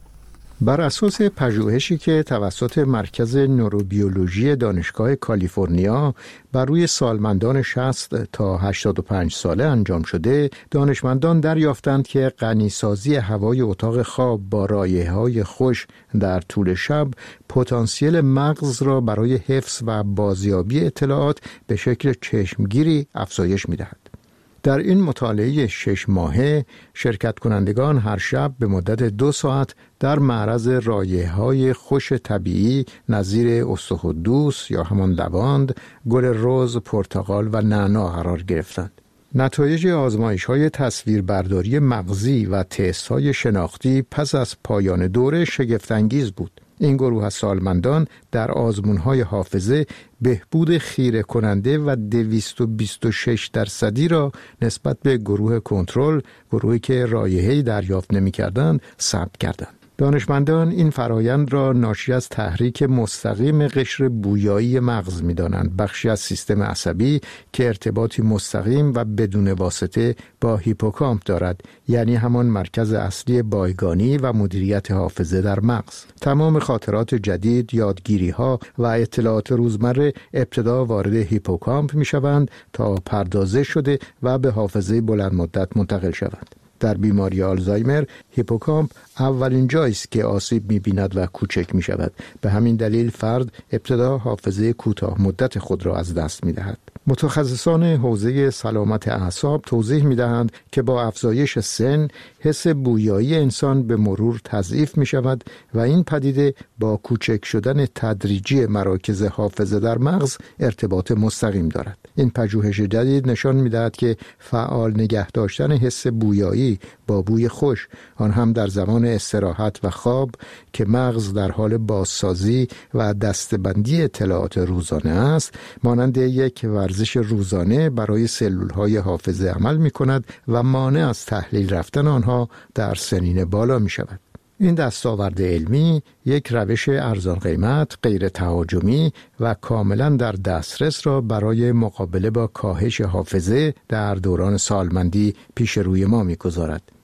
بر اساس پژوهشی که توسط مرکز نوروبیولوژی دانشگاه کالیفرنیا بر روی سالمندان شصت تا هشتاد و پنج ساله انجام شده، دانشمندان دریافتند که غنیسازی هوای اتاق خواب با رایحه‌های خوش در طول شب پتانسیل مغز را برای حفظ و بازیابی اطلاعات به شکل چشمگیری افزایش می‌دهد. در این مطالعه شش ماهه شرکت کنندگان هر شب به مدت دو ساعت در معرض رایحه‌های خوش طبیعی نظیر استخوان‌دوس یا همان لواند، گل رز، پرتقال و نعنا قرار گرفتند. نتایج آزمایش‌های تصویربرداری مغزی و تست‌های شناختی پس از پایان دوره شگفت‌انگیز بود. این گروه از سالمندان در آزمون‌های حافظه بهبود خیره کننده و دویست و بیست و شش درصدی را نسبت به گروه کنترل، گروهی که رایحه‌ای دریافت نمی‌کردند، ثبت کردند. دانشمندان این فرایند را ناشی از تحریک مستقیم قشر بویایی مغز می‌دانند، بخشی از سیستم عصبی که ارتباطی مستقیم و بدون واسطه با هیپوکامپ دارد، یعنی همان مرکز اصلی بایگانی و مدیریت حافظه در مغز. تمام خاطرات جدید، یادگیری‌ها و اطلاعات روزمره ابتدا وارد هیپوکامپ می‌شوند تا پردازش شده و به حافظه بلند مدت منتقل شوند. در بیماری آلزایمر هیپوکامپ اولین جایی است که آسیب می‌بیند و کوچک می‌شود. به همین دلیل فرد ابتدا حافظه کوتاه مدت خود را از دست می‌دهد. متخصصان حوزه سلامت اعصاب توضیح می‌دهند که با افزایش سن حس بویایی انسان به مرور تضعیف می‌شود و این پدیده با کوچک شدن تدریجی مراکز حافظه در مغز ارتباط مستقیم دارد. این پژوهش جدید نشان می‌دهد که فعال نگه داشتن حس بویایی با بوی خوش، آن هم در زمان استراحت و خواب که مغز در حال بازسازی و دسته‌بندی اطلاعات روزانه است، مانند یک ورزش روزانه برای سلول‌های حافظه عمل می‌کند و مانع از تحلیل رفتن آنها در سنین بالا می‌شود. این دستاورد علمی یک روش ارزان قیمت، غیر تهاجمی و کاملا در دسترس را برای مقابله با کاهش حافظه در دوران سالمندی پیش روی ما می‌گذارد.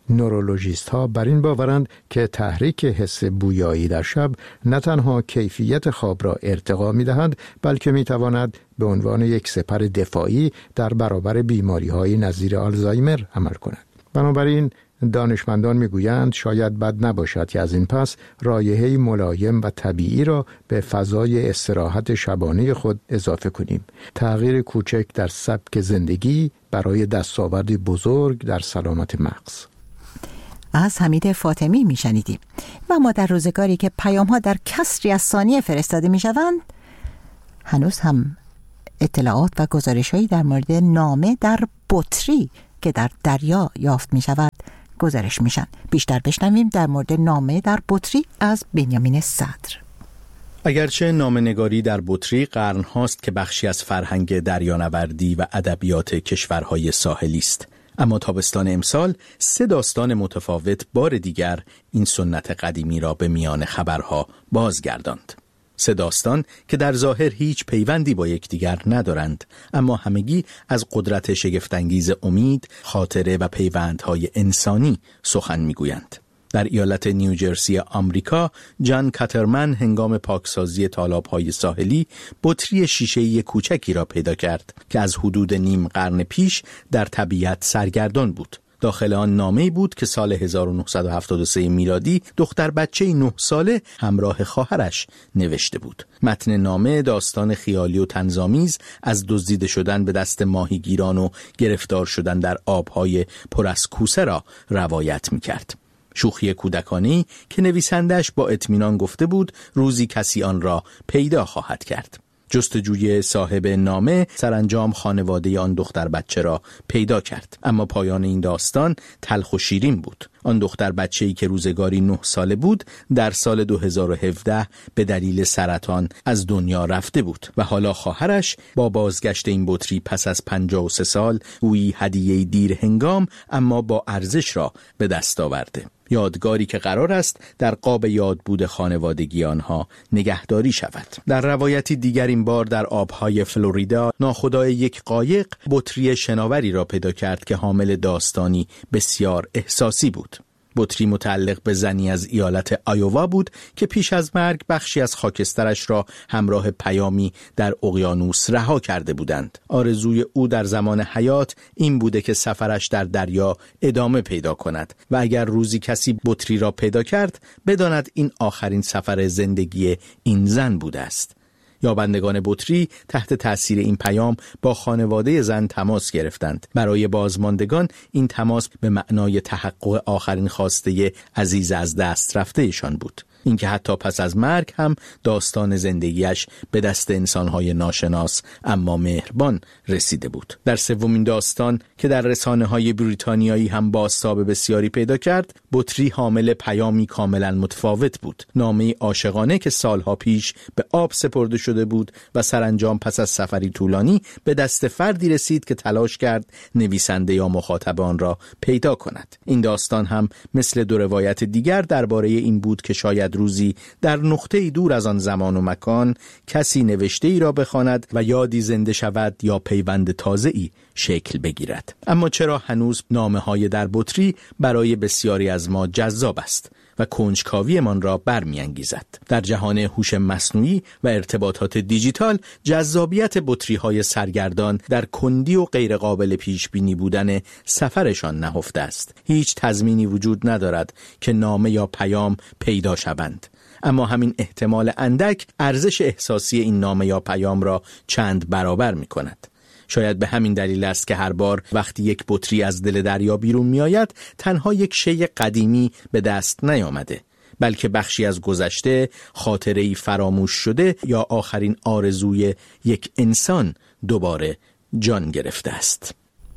نورولوژیست ها بر این باورند که تحریک حس بویایی در شب نه تنها کیفیت خواب را ارتقا می دهد، بلکه می تواند به عنوان یک سپر دفاعی در برابر بیماری های نظیر آلزایمر عمل کند. بنابراین دانشمندان میگویند شاید بد نباشد که از این پس رایحه‌ای ملایم و طبیعی را به فضای استراحت شبانه خود اضافه کنیم. تغییر کوچک در سبک زندگی برای دستاوردی بزرگ در سلامت مغز. از حمید فاطمی میشنیدیم. و ما در روزگاری که پیام ها در کسری از ثانیه فرستاده میشوند، هنوز هم اطلاعات و گزارش‌هایی در مورد نامه در بطری که در دریا یافت می شود گزارش میشن. بیشتر بشنویم در مورد نامه در بطری از بنیامین صدر. اگرچه نامه‌نگاری در بطری قرن هاست که بخشی از فرهنگ دریانوردی و ادبیات کشورهای ساحلی است، اما تابستان امسال سه داستان متفاوت بار دیگر این سنت قدیمی را به میان خبرها بازگرداند. سه داستان که در ظاهر هیچ پیوندی با یکدیگر ندارند، اما همگی از قدرت شگفت‌انگیز امید، خاطره و پیوندهای انسانی سخن میگویند. در ایالت نیوجرسی آمریکا، جان کاترمن هنگام پاکسازی تالاب‌های ساحلی بطری شیشه‌ای کوچکی را پیدا کرد که از حدود نیم قرن پیش در طبیعت سرگردان بود. داخل آن نامه‌ای بود که سال هزار و نهصد و هفتاد و سه میلادی دختر بچه نه ساله همراه خواهرش نوشته بود. متن نامه داستان خیالی و طنزآمیز از دزدیده شدن به دست ماهیگیران و گرفتار شدن در آب‌های پر از کوسه را روایت می‌کرد. شوخی کودکانه‌ای که نویسندش با اطمینان گفته بود روزی کسی آن را پیدا خواهد کرد. جستجوی صاحب نامه سرانجام خانواده آن دختر بچه را پیدا کرد، اما پایان این داستان تلخ و شیرین بود. آن دختر بچه‌ای که روزگاری نه ساله بود در سال دو هزار و هفده به دلیل سرطان از دنیا رفته بود و حالا خواهرش با بازگشت این بطری پس از پنجاه و سه سال گویی هدیه دیر هنگام اما با ارزش را به دست آورده. یادگاری که قرار است در قاب یاد بود خانوادگی آنها نگهداری شود. در روایتی دیگر این بار در آبهای فلوریدا ناخدای یک قایق بطری شناوری را پیدا کرد که حامل داستانی بسیار احساسی بود. بطری متعلق به زنی از ایالت آیووا بود که پیش از مرگ بخشی از خاکسترش را همراه پیامی در اقیانوس رها کرده بودند. آرزوی او در زمان حیات این بوده که سفرش در دریا ادامه پیدا کند و اگر روزی کسی بطری را پیدا کرد بداند این آخرین سفر زندگی این زن بوده است. یابندگان بطری تحت تأثیر این پیام با خانواده زن تماس گرفتند. برای بازماندگان این تماس به معنای تحقق آخرین خواسته عزیز از دست رفته ایشان بود. اینکه حتی پس از مرگ هم داستان زندگیش به دست انسانهای ناشناس اما مهربان رسیده بود. در سومین داستان که در رسانه‌های بریتانیایی هم بازتاب بسیاری پیدا کرد، بطری حامل پیامی کاملا متفاوت بود. نامه عاشقانه که سالها پیش به آب سپرده شده بود و سرانجام پس از سفری طولانی به دست فردی رسید که تلاش کرد نویسنده یا مخاطب آن را پیدا کند. این داستان هم مثل دو روایت دیگر درباره این بود که شاید روزی در نقطه‌ای دور از آن زمان و مکان کسی نوشته ای را بخواند و یادی زنده شود یا پیوند تازه‌ای شکل بگیرد. اما چرا هنوز نامه‌های در بطری برای بسیاری از ما جذاب است و کنجکاویمان را برمی‌انگیزد؟ در جهان هوش مصنوعی و ارتباطات دیجیتال جذابیت بطری‌های سرگردان در کندی و غیرقابل پیش‌بینی بودن سفرشان نهفته است. هیچ تضمینی وجود ندارد که نامه یا پیام پیدا شوند، اما همین احتمال اندک ارزش احساسی این نامه یا پیام را چند برابر می‌کند. شاید به همین دلیل است که هر بار وقتی یک بطری از دل دریا بیرون می آید تنها یک شی قدیمی به دست نیامده، بلکه بخشی از گذشته، خاطره‌ای فراموش شده یا آخرین آرزوی یک انسان دوباره جان گرفته است.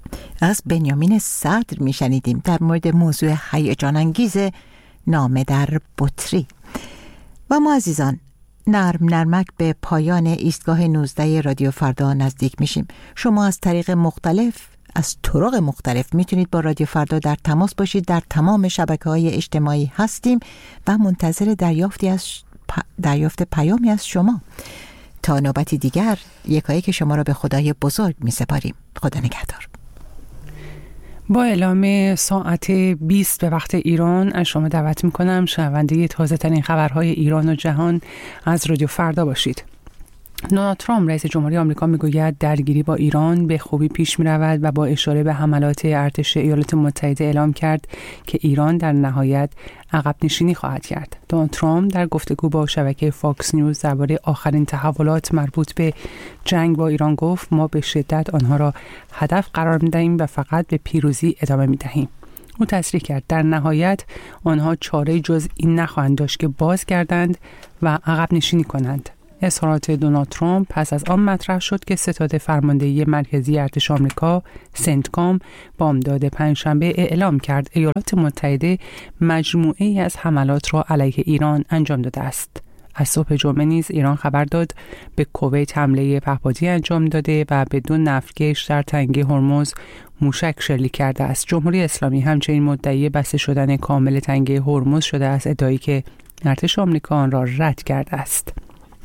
از بنیامین صدر می شنیدیم در مورد موضوع هیجان انگیز نامه در بطری. و ما عزیزان نرم نرمک به پایان ایستگاه نوزده رادیو فردا نزدیک میشیم. شما از طریق مختلف از طرق مختلف میتونید با رادیو فردا در تماس باشید. در تمام شبکه‌های اجتماعی هستیم و منتظر دریافتی از پ... دریافت پیامی از شما. تا نوبتی دیگر یکایی که شما را به خدای بزرگ میسپاریم. خدا نگهدار. با اعلام ساعت بیست به وقت ایران از شما دعوت میکنم شنونده تازه ترین خبرهای ایران و جهان از رادیو فردا باشید. دونالد ترامپ رئیس جمهوری آمریکا میگوید درگیری با ایران به خوبی پیش می رود و با اشاره به حملات ارتش ایالات متحده اعلام کرد که ایران در نهایت عقب نشینی خواهد کرد. دونالد ترامپ در گفتگو با شبکه فاکس نیوز درباره آخرین تحولات مربوط به جنگ با ایران گفت ما به شدت آنها را هدف قرار می دهیم و فقط به پیروزی ادامه می دهیم. او تصریح کرد در نهایت آنها چاره جز این نخواهند داشت که بازگردند و عقب نشینی کنند. اظهارات دونالد ترامپ پس از آن مطرح شد که ستاد فرماندهی مرکزی ارتش آمریکا سنتکام بامداد پنجشنبه اعلام کرد ایالات متحده مجموعه‌ای از حملات را علیه ایران انجام داده است. از صبح جمعه نیز ایران خبر داد به کویت حمله پهپادی انجام داده و به دو نفتکش در تنگه هرمز موشک شلیک کرده است. جمهوری اسلامی همچنین مدعی بسته شدن کامل تنگه هرمز شده است، ادعایی که ارتش آمریکا آن را رد کرده است.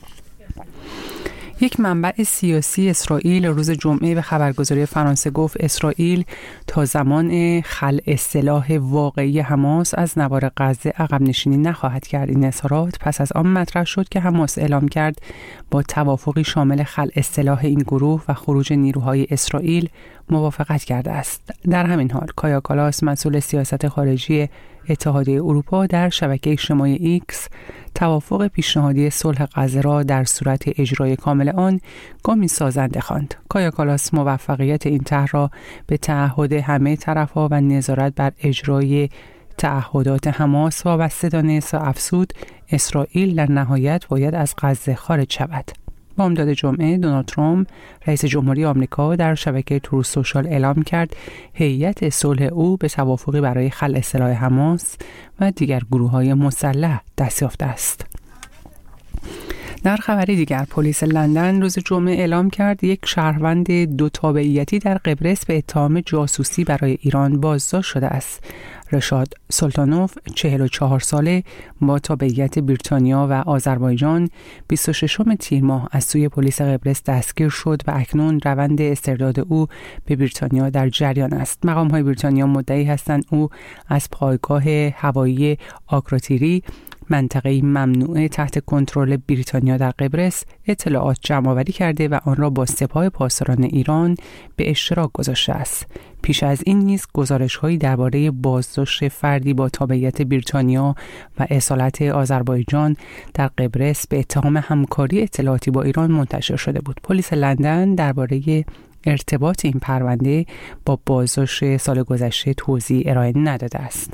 یک منبع سیاسی اسرائیل روز جمعه به خبرگزاری فرانسه گفت اسرائیل تا زمان خلع سلاح واقعی حماس از نوار غزه عقب نشینی نخواهد کرد. این اظهارات پس از آن مطرح شد که حماس اعلام کرد با توافقی شامل خلع سلاح این گروه و خروج نیروهای اسرائیل موافقت کرده است. در همین حال کایا کالاس مسئول سیاست خارجی اتحادیه اروپا در شبکه اجتماعی ایکس توافق پیشنهادی صلح غزه را در صورت اجرای کامل آن گامی سازنده خواند. کایا کالاس موفقیت این طرح را به تعهد همه طرف‌ها و نظارت بر اجرای تعهدات حماس وابسته دانست و افزود اسرائیل در نهایت باید از غزه خارج شود. بامداد جمعه دونالد ترامپ رئیس جمهوری آمریکا در شبکه تروث سوشال اعلام کرد هیئت صلح او به توافقی برای خلع سلاح حماس و دیگر گروه‌های مسلح دست یافته است. در خبری دیگر پلیس لندن روز جمعه اعلام کرد یک شهروند دو تابعیتی در قبرس به اتهام جاسوسی برای ایران بازداشت شده است. رشاد سلطانوف چهل و چهار ساله با تابعیت بریتانیا و آذربایجان بیست و ششم تیر ماه از سوی پلیس قبرس دستگیر شد و اکنون روند استرداد او به بریتانیا در جریان است. مقام‌های بریتانیا مدعی هستند او از پایگاه هوایی آکراتیری منطقه ممنوعه تحت کنترل بریتانیا در قبرس اطلاعات جمع‌آوری کرده و آن را با سپاه پاسداران ایران به اشتراک گذاشته است. پیش از این نیز گزارش‌هایی درباره بازداشت فردی با تابعیت بریتانیا و اصالت آذربایجان در قبرس به اتهام همکاری اطلاعاتی با ایران منتشر شده بود. پلیس لندن درباره ارتباط این پرونده با بازداشت سال گذشته توضیح ارائه نداده است.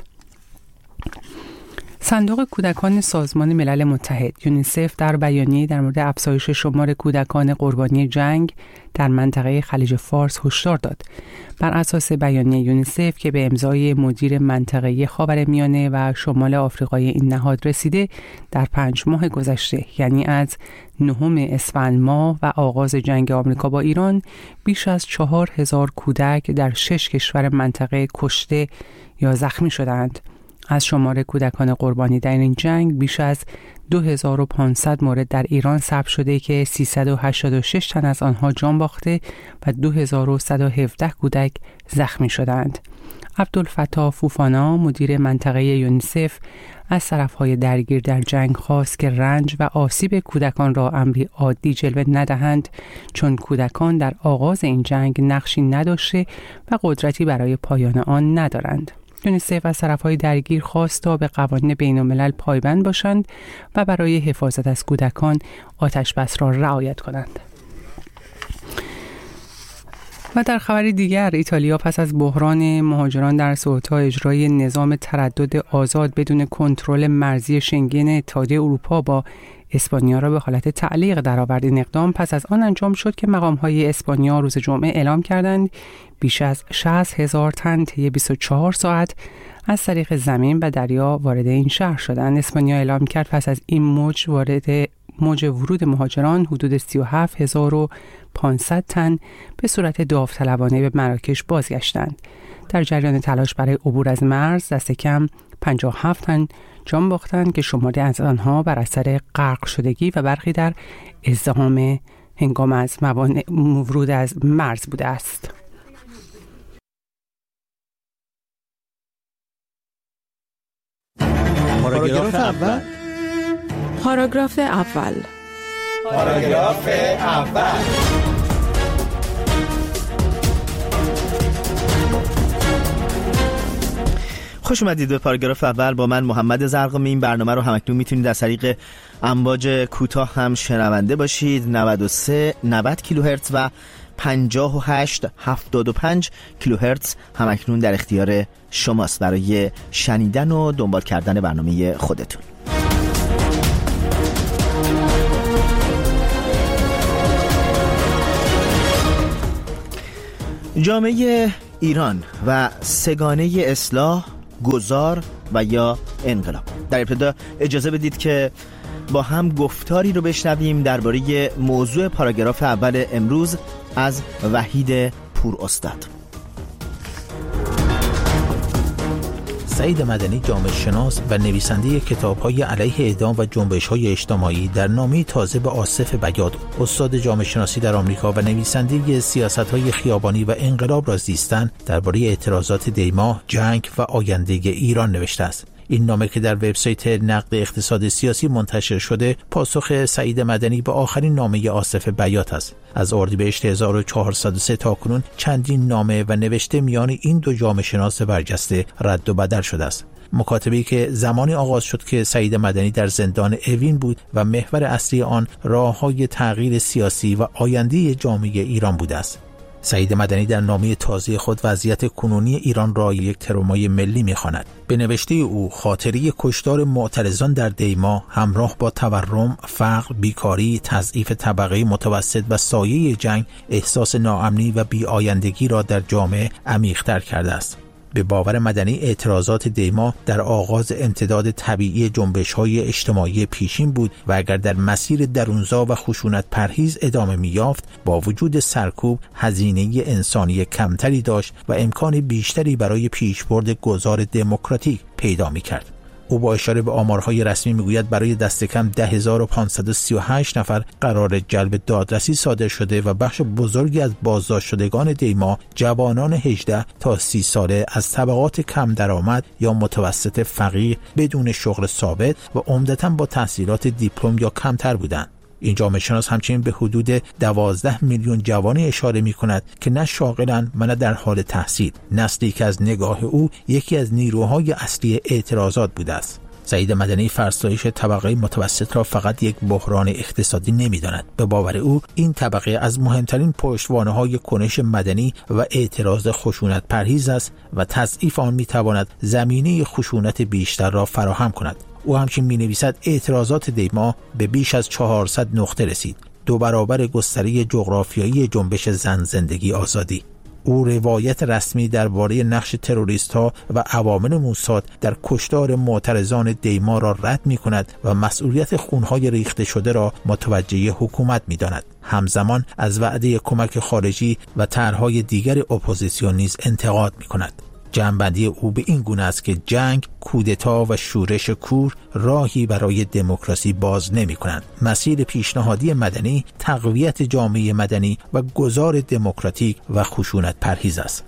صندوق کودکان سازمان ملل متحد یونیسف در بیانیه‌ای در مورد افزایش شمار کودکان قربانی جنگ در منطقه خلیج فارس هشدار داد. بر اساس بیانیه یونیسف که به امضای مدیر منطقه خاورمیانه و شمال آفریقای این نهاد رسیده، در پنج ماه گذشته یعنی از نهم اسفند ماه و آغاز جنگ آمریکا با ایران بیش از چهار هزار کودک در شش کشور منطقه کشته یا زخمی شدند. از شمار کودکان قربانی در این جنگ بیش از دو هزار و پانصد مورد در ایران ثبت شده که سیصد و هشتاد و شش تن از آنها جان باخته و دو هزار و صد و هفده کودک زخمی شدند. عبدالفتاح فوفانا مدیر منطقه یونیسف از طرفهای درگیر در جنگ خواست که رنج و آسیب کودکان را امری عادی جلوه ندهند، چون کودکان در آغاز این جنگ نقشی نداشته و قدرتی برای پایان آن ندارند. یونیسف از طرفهای درگیر خواست تا به قوانین بین الملل پایبند باشند و برای حفاظت از کودکان آتش بس را رعایت کنند. و در خبری دیگر ایتالیا پس از بحران مهاجران در سوئتا اجرای نظام تردد آزاد بدون کنترل مرزی شنگن اتحادیه اروپا با اسپانیا را به حالت تعلیق درآورد. این اقدام پس از آن انجام شد که مقام‌های اسپانیا روز جمعه اعلام کردند بیش از شصت هزار تن طی بیست و چهار ساعت از طریق زمین و دریا وارد این شهر شدند. اسپانیا اعلام کرد پس از این موج وارد موج ورود مهاجران حدود سی و هفت هزار و پانصد تن به صورت داوطلبانه به مراکش بازگشتند. در جریان تلاش برای عبور از مرز دست کم پنجاه و هفت تن جان باختند که شماری از آنها بر اثر غرق شدگی و برخی در ازدحام هنگام از موانع ورود از مرز بوده است. پاراگراف اول. پاراگراف اول. پاراگراف اول. خوش اومدید به پاراگراف اول با من محمد زرقامی. این برنامه رو همکنون میتونید از طریق امواج کوتاه هم شنونده باشید. نود و سه نود کیلوهرتز و پنجاه و هشت هفتاد و پنج کیلوهرتز همکنون در اختیار شماست برای شنیدن و دنبال کردن برنامه خودتون. جامعه ایران و سگانه اصلاح، گذار و یا انقلاب. در ابتدا اجازه بدید که با هم گفتاری رو بشنویم درباره موضوع پاراگراف اول امروز از وحید پور استاد. سعید مدنی جامعه شناس و نویسنده کتاب‌های علیه اعدام و جنبش‌های اجتماعی در نامه تازه به آصف بیاد، استاد جامعه شناسی در آمریکا و نویسنده سیاست‌های خیابانی و انقلاب را زیستن، درباره اعتراضات دیما، جنگ و آینده ایران نوشته است. این نامه که در وبسایت نقد اقتصاد سیاسی منتشر شده، پاسخ سعید مدنی به آخرین نامه آصف بیات است. از اردیبهشت هزار و چهارصد و سه تا کنون چندین نامه و نوشته میان این دو جامعه شناس برجسته رد و بدل شده است. مکاتبه‌ای که زمانی آغاز شد که سعید مدنی در زندان اوین بود و محور اصلی آن راه‌های تغییر سیاسی و آینده جامعه ایران بوده است. سعید مدنی در نامه تازه خود وضعیت کنونی ایران را یک ترومای ملی می‌خواند. به نوشته او، خاطره کشتار معترضان در دیما همراه با تورم، فقر، بیکاری، تضعیف طبقه متوسط و سایه جنگ، احساس ناامنی و بی‌آیندگی را در جامعه عمیق‌تر کرده است. به باور مدنی، اعتراضات دیما در آغاز امتداد طبیعی جنبش‌های اجتماعی پیشین بود و اگر در مسیر درونزا و خشونت پرهیز ادامه می‌یافت، با وجود سرکوب هزینه انسانی کمتری داشت و امکان بیشتری برای پیشبرد گذار دموکراتیک پیدا می‌کرد. او با اشاره به آمارهای رسمی میگوید برای دست کم ده هزار و پانصد و سی و هشت نفر قرار جلب دادرسی صادر شده و بخش بزرگی از بازداشت شدگان دیما جوانان هجده تا سی ساله از طبقات کم درآمد یا متوسط فقیر بدون شغل ثابت و عمدتاً با تحصیلات دیپلم یا کمتر بودند. این جامعه شناس همچنین به حدود دوازده میلیون جوانی اشاره می کند که نه شاغلند و نه در حال تحصیل، نسلی که از نگاه او یکی از نیروهای اصلی اعتراضات بوده است. سعید مدنی فرسایش طبقه متوسط را فقط یک بحران اقتصادی نمی داند. به باور او این طبقه از مهمترین پشتوانه‌های کنش مدنی و اعتراض خشونت پرهیز است و تضعیف آن می تواند زمینه خشونت بیشتر را فراهم کند. او همچنین می نویسد اعتراضات دیما به بیش از چهارصد نقطه رسید، دو برابر گستره جغرافیایی جنبش زن زندگی آزادی. او روایت رسمی درباره نقش تروریست‌ها و عوامل موساد در کشتار معترضان دیما را رد می کند و مسئولیت خونهای ریخته شده را متوجه حکومت می داند. همزمان از وعده کمک خارجی و طرح‌های دیگر اپوزیسیون نیز انتقاد می کند. جنبندی او به این گونه است که جنگ، کودتا و شورش کور راهی برای دموکراسی باز نمی کنند. مسیر پیشنهادی مدنی تقویت جامعه مدنی و گذار دموکراتیک و خشونت پرهیز است.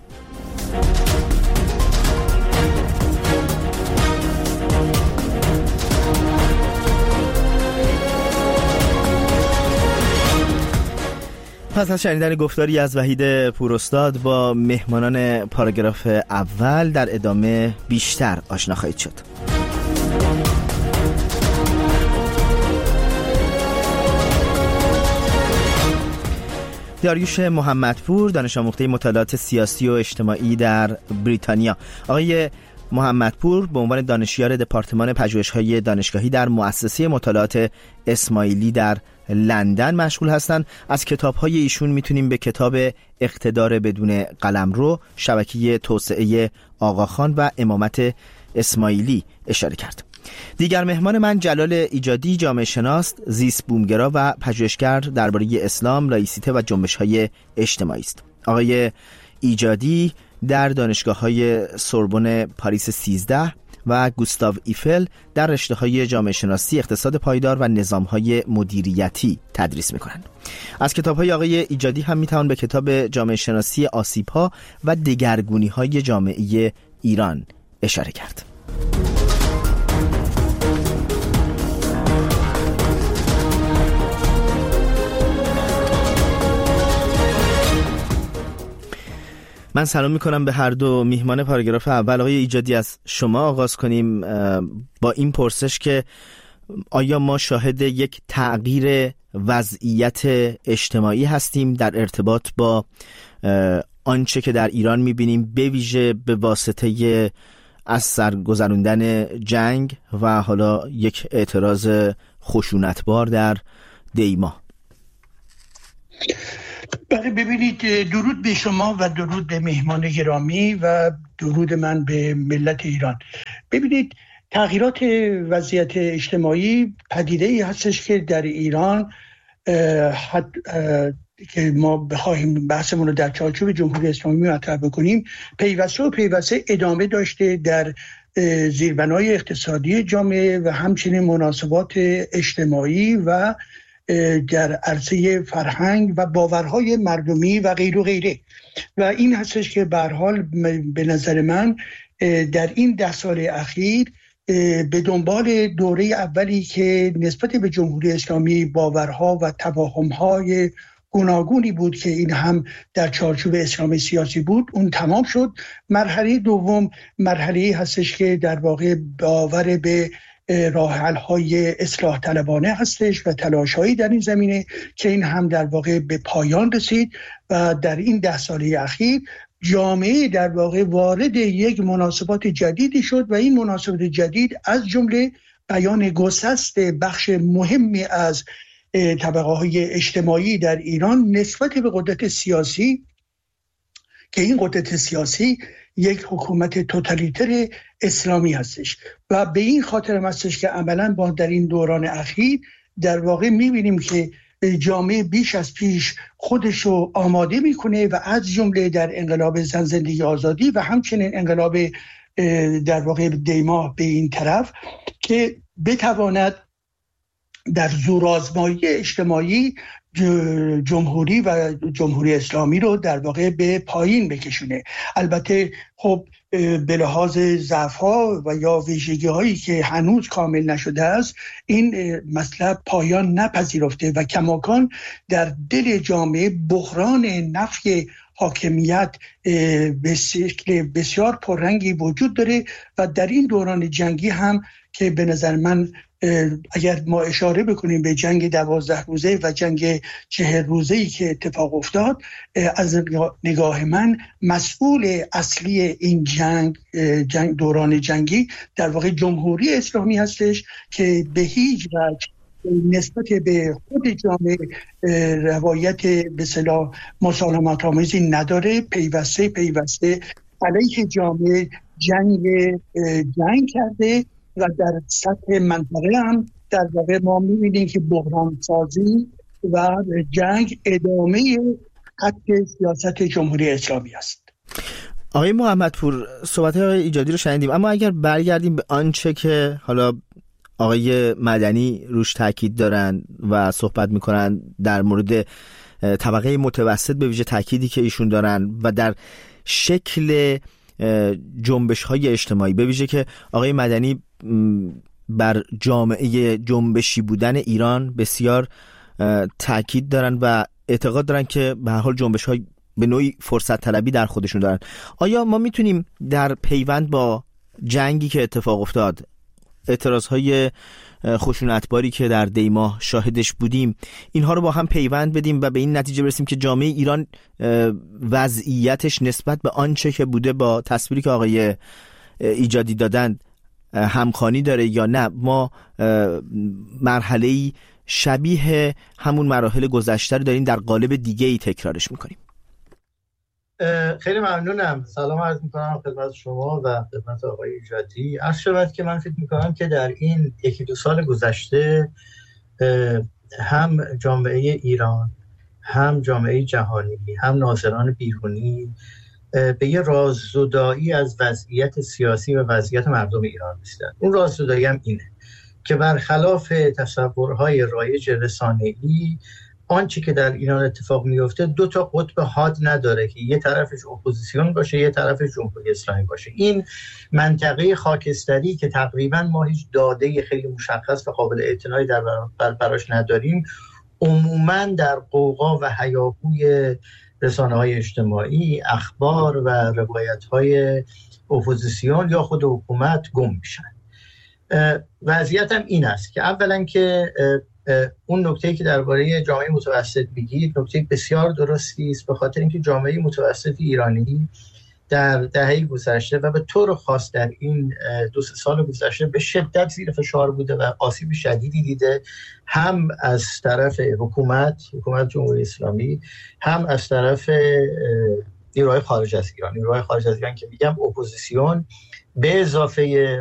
پس از شنیدن گفتاری از وحید پور استاد با مهمانان پاراگراف اول، در ادامه بیشتر آشنا خواهید شد. داریوش محمدپور، دانش آموخته مطالعات سیاسی و اجتماعی در بریتانیا. آقای محمدپور به عنوان دانشیار دپارتمان پژوهش‌های دانشگاهی در مؤسسه مطالعات اسماعیلی در لندن مشغول هستند. از کتاب‌های ایشون میتونیم به کتاب اقتدار بدون قلمرو، شبکه توسعه آقاخان و امامت اسماعیلی اشاره کرد. دیگر مهمان من جلال ایجادی، جامعه شناس، زیست بومگرا و پژوهشگر درباره اسلام، لایسیته و جنبش‌های اجتماعی است. آقای ایجادی در دانشگاه‌های سوربن پاریس سیزده و گوستاو ایفل در رشته‌های جامعه شناسی، اقتصاد پایدار و نظام‌های مدیریتی تدریس می‌کنند. از کتاب‌های آقای ایجادی هم می‌توان به کتاب جامعه شناسی آسیب‌ها و دگرگونی‌های جامعه ایران اشاره کرد. من سلام میکنم به هر دو میهمان پاراگراف اول. آقای ایجادی، از شما آغاز کنیم با این پرسش که آیا ما شاهد یک تغییر وضعیت اجتماعی هستیم در ارتباط با آنچه که در ایران میبینیم، به ویژه به واسطه از سر گذراندن جنگ و حالا یک اعتراض خشونتبار در دیما؟ بله، ببینید، درود به شما و درود به مهمان گرامی و درود من به ملت ایران. ببینید، تغییرات وضعیت اجتماعی پدیده‌ای هستش که در ایران حد که ما بخواهیم بحثمون رو در چارچوب جمهوری اسلامی مطرح بکنیم، پیوسته و پیوسته ادامه داشته در زیربنای اقتصادی جامعه و همچنین مناسبات اجتماعی و در عرصه فرهنگ و باورهای مردمی و غیر و غیره. و این هستش که به هر حال به نظر من در این ده سال اخیر به دنبال دوره اولی که نسبت به جمهوری اسلامی باورها و توهمهای گوناگونی بود که این هم در چارچوب اسلام سیاسی بود، اون تمام شد. مرحله دوم مرحله هستش که در واقع باور به راه حل‌های اصلاح طلبانه هستش و تلاش‌هایی در این زمینه که این هم در واقع به پایان رسید و در این ده ساله اخیر جامعه در واقع وارد یک مناسبات جدیدی شد و این مناسبات جدید از جمله بیان گسست بخش مهمی از طبقه‌های اجتماعی در ایران نسبت به قدرت سیاسی، که این قدرت سیاسی یک حکومت توتالیتر اسلامی هستش و به این خاطر هستش که عملاً با در این دوران اخیر در واقع می‌بینیم که جامعه بیش از پیش خودش رو آماده میکنه و از جمله در انقلاب زن زندگی آزادی و همچنین انقلاب در واقع دیما به این طرف که بتواند در زورآزمایی اجتماعی جمهوری و جمهوری اسلامی رو در واقع به پایین بکشونه. البته خب به لحاظ ضعف‌ها و یا ویژگی‌هایی که هنوز کامل نشده است، این مطلب پایان نپذیرفته و کماکان در دل جامعه بحران نفی حاکمیت به شکل بسیار پررنگی وجود داره و در این دوران جنگی هم که به نظر من اگر ما اشاره بکنیم به جنگ دوازده روزه و جنگ چهل روزه‌ای که اتفاق افتاد، از نگاه من مسئول اصلی این جنگ جنگ دوران جنگی در واقع جمهوری اسلامی هستش که به هیچ وجه نسبت به خود جامعه روایت به اصطلاح مسالمت آمیزی نداره. پیوسته پیوسته علیه جامعه جنگ جنگ کرده و در سطح منطقه هم در واقع ما می‌بینیم که بحران سازی و جنگ ادامه خط سیاست جمهوری اسلامی است. آقای محمدپور، صحبت آقای ایجادی رو شنیدیم، اما اگر برگردیم به آنچه که حالا آقای مدنی روش تاکید دارن و صحبت میکنن در مورد طبقه متوسط، به ویژه تاکیدی که ایشون دارن و در شکل جنبش‌های اجتماعی، به ویژه که آقای مدنی بر جامعه جنبشی بودن ایران بسیار تاکید دارن و اعتقاد دارن که به هر حال جنبش‌های به نوعی فرصت طلبی در خودشون دارن. آیا ما میتونیم در پیوند با جنگی که اتفاق افتاد، اعتراضهای خشونتباری که در دیما شاهدش بودیم، اینها رو با هم پیوند بدیم و به این نتیجه برسیم که جامعه ایران وضعیتش نسبت به آنچه که بوده با تصویری که آقای ایجادی دادن همخوانی داره یا نه ما مرحله‌ای شبیه همون مراحل گذشته رو داریم در قالب دیگه‌ای تکرارش میکنیم؟ خیلی ممنونم. سلام عرض میکنم خدمت شما و خدمت آقای ایجادی. عرض شود که من فکر میکنم که در این یکی دو سال گذشته هم جامعه ایران، هم جامعه جهانی، هم ناظران بیرونی به یه راززدایی از وضعیت سیاسی و وضعیت مردم ایران رسیدن. اون راززدایی هم اینه که برخلاف تصورهای رایج رسانه‌ای، آنچه که در ایران اتفاق میفته دو تا قطب حاد نداره که یه طرفش اپوزیسیون باشه یه طرفش جمهوری اسلامی باشه. این منطقه خاکستری که تقریبا ما هیچ داده خیلی مشخص و قابل اعتنایی در بر براش نداریم، عموما در قوقا و هیاهوی رسانه‌های اجتماعی، اخبار و روایت‌های اپوزیسیون یا خود حکومت گم میشن. وضعیت هم این است که اولا که اون نکته‌ای که درباره جامعه متوسط میگید نکته بسیار درستی است، به خاطر اینکه جامعه متوسط ایرانی در دهه گذشته و به طور خاص در این دو سه سال گذشته به شدت زیر فشار بوده و آسیب شدیدی دیده، هم از طرف حکومت حکومت جمهوری اسلامی، هم از طرف نیروهای خارج از ایران نیروهای خارج از ایران که میگم اپوزیسیون، به اضافه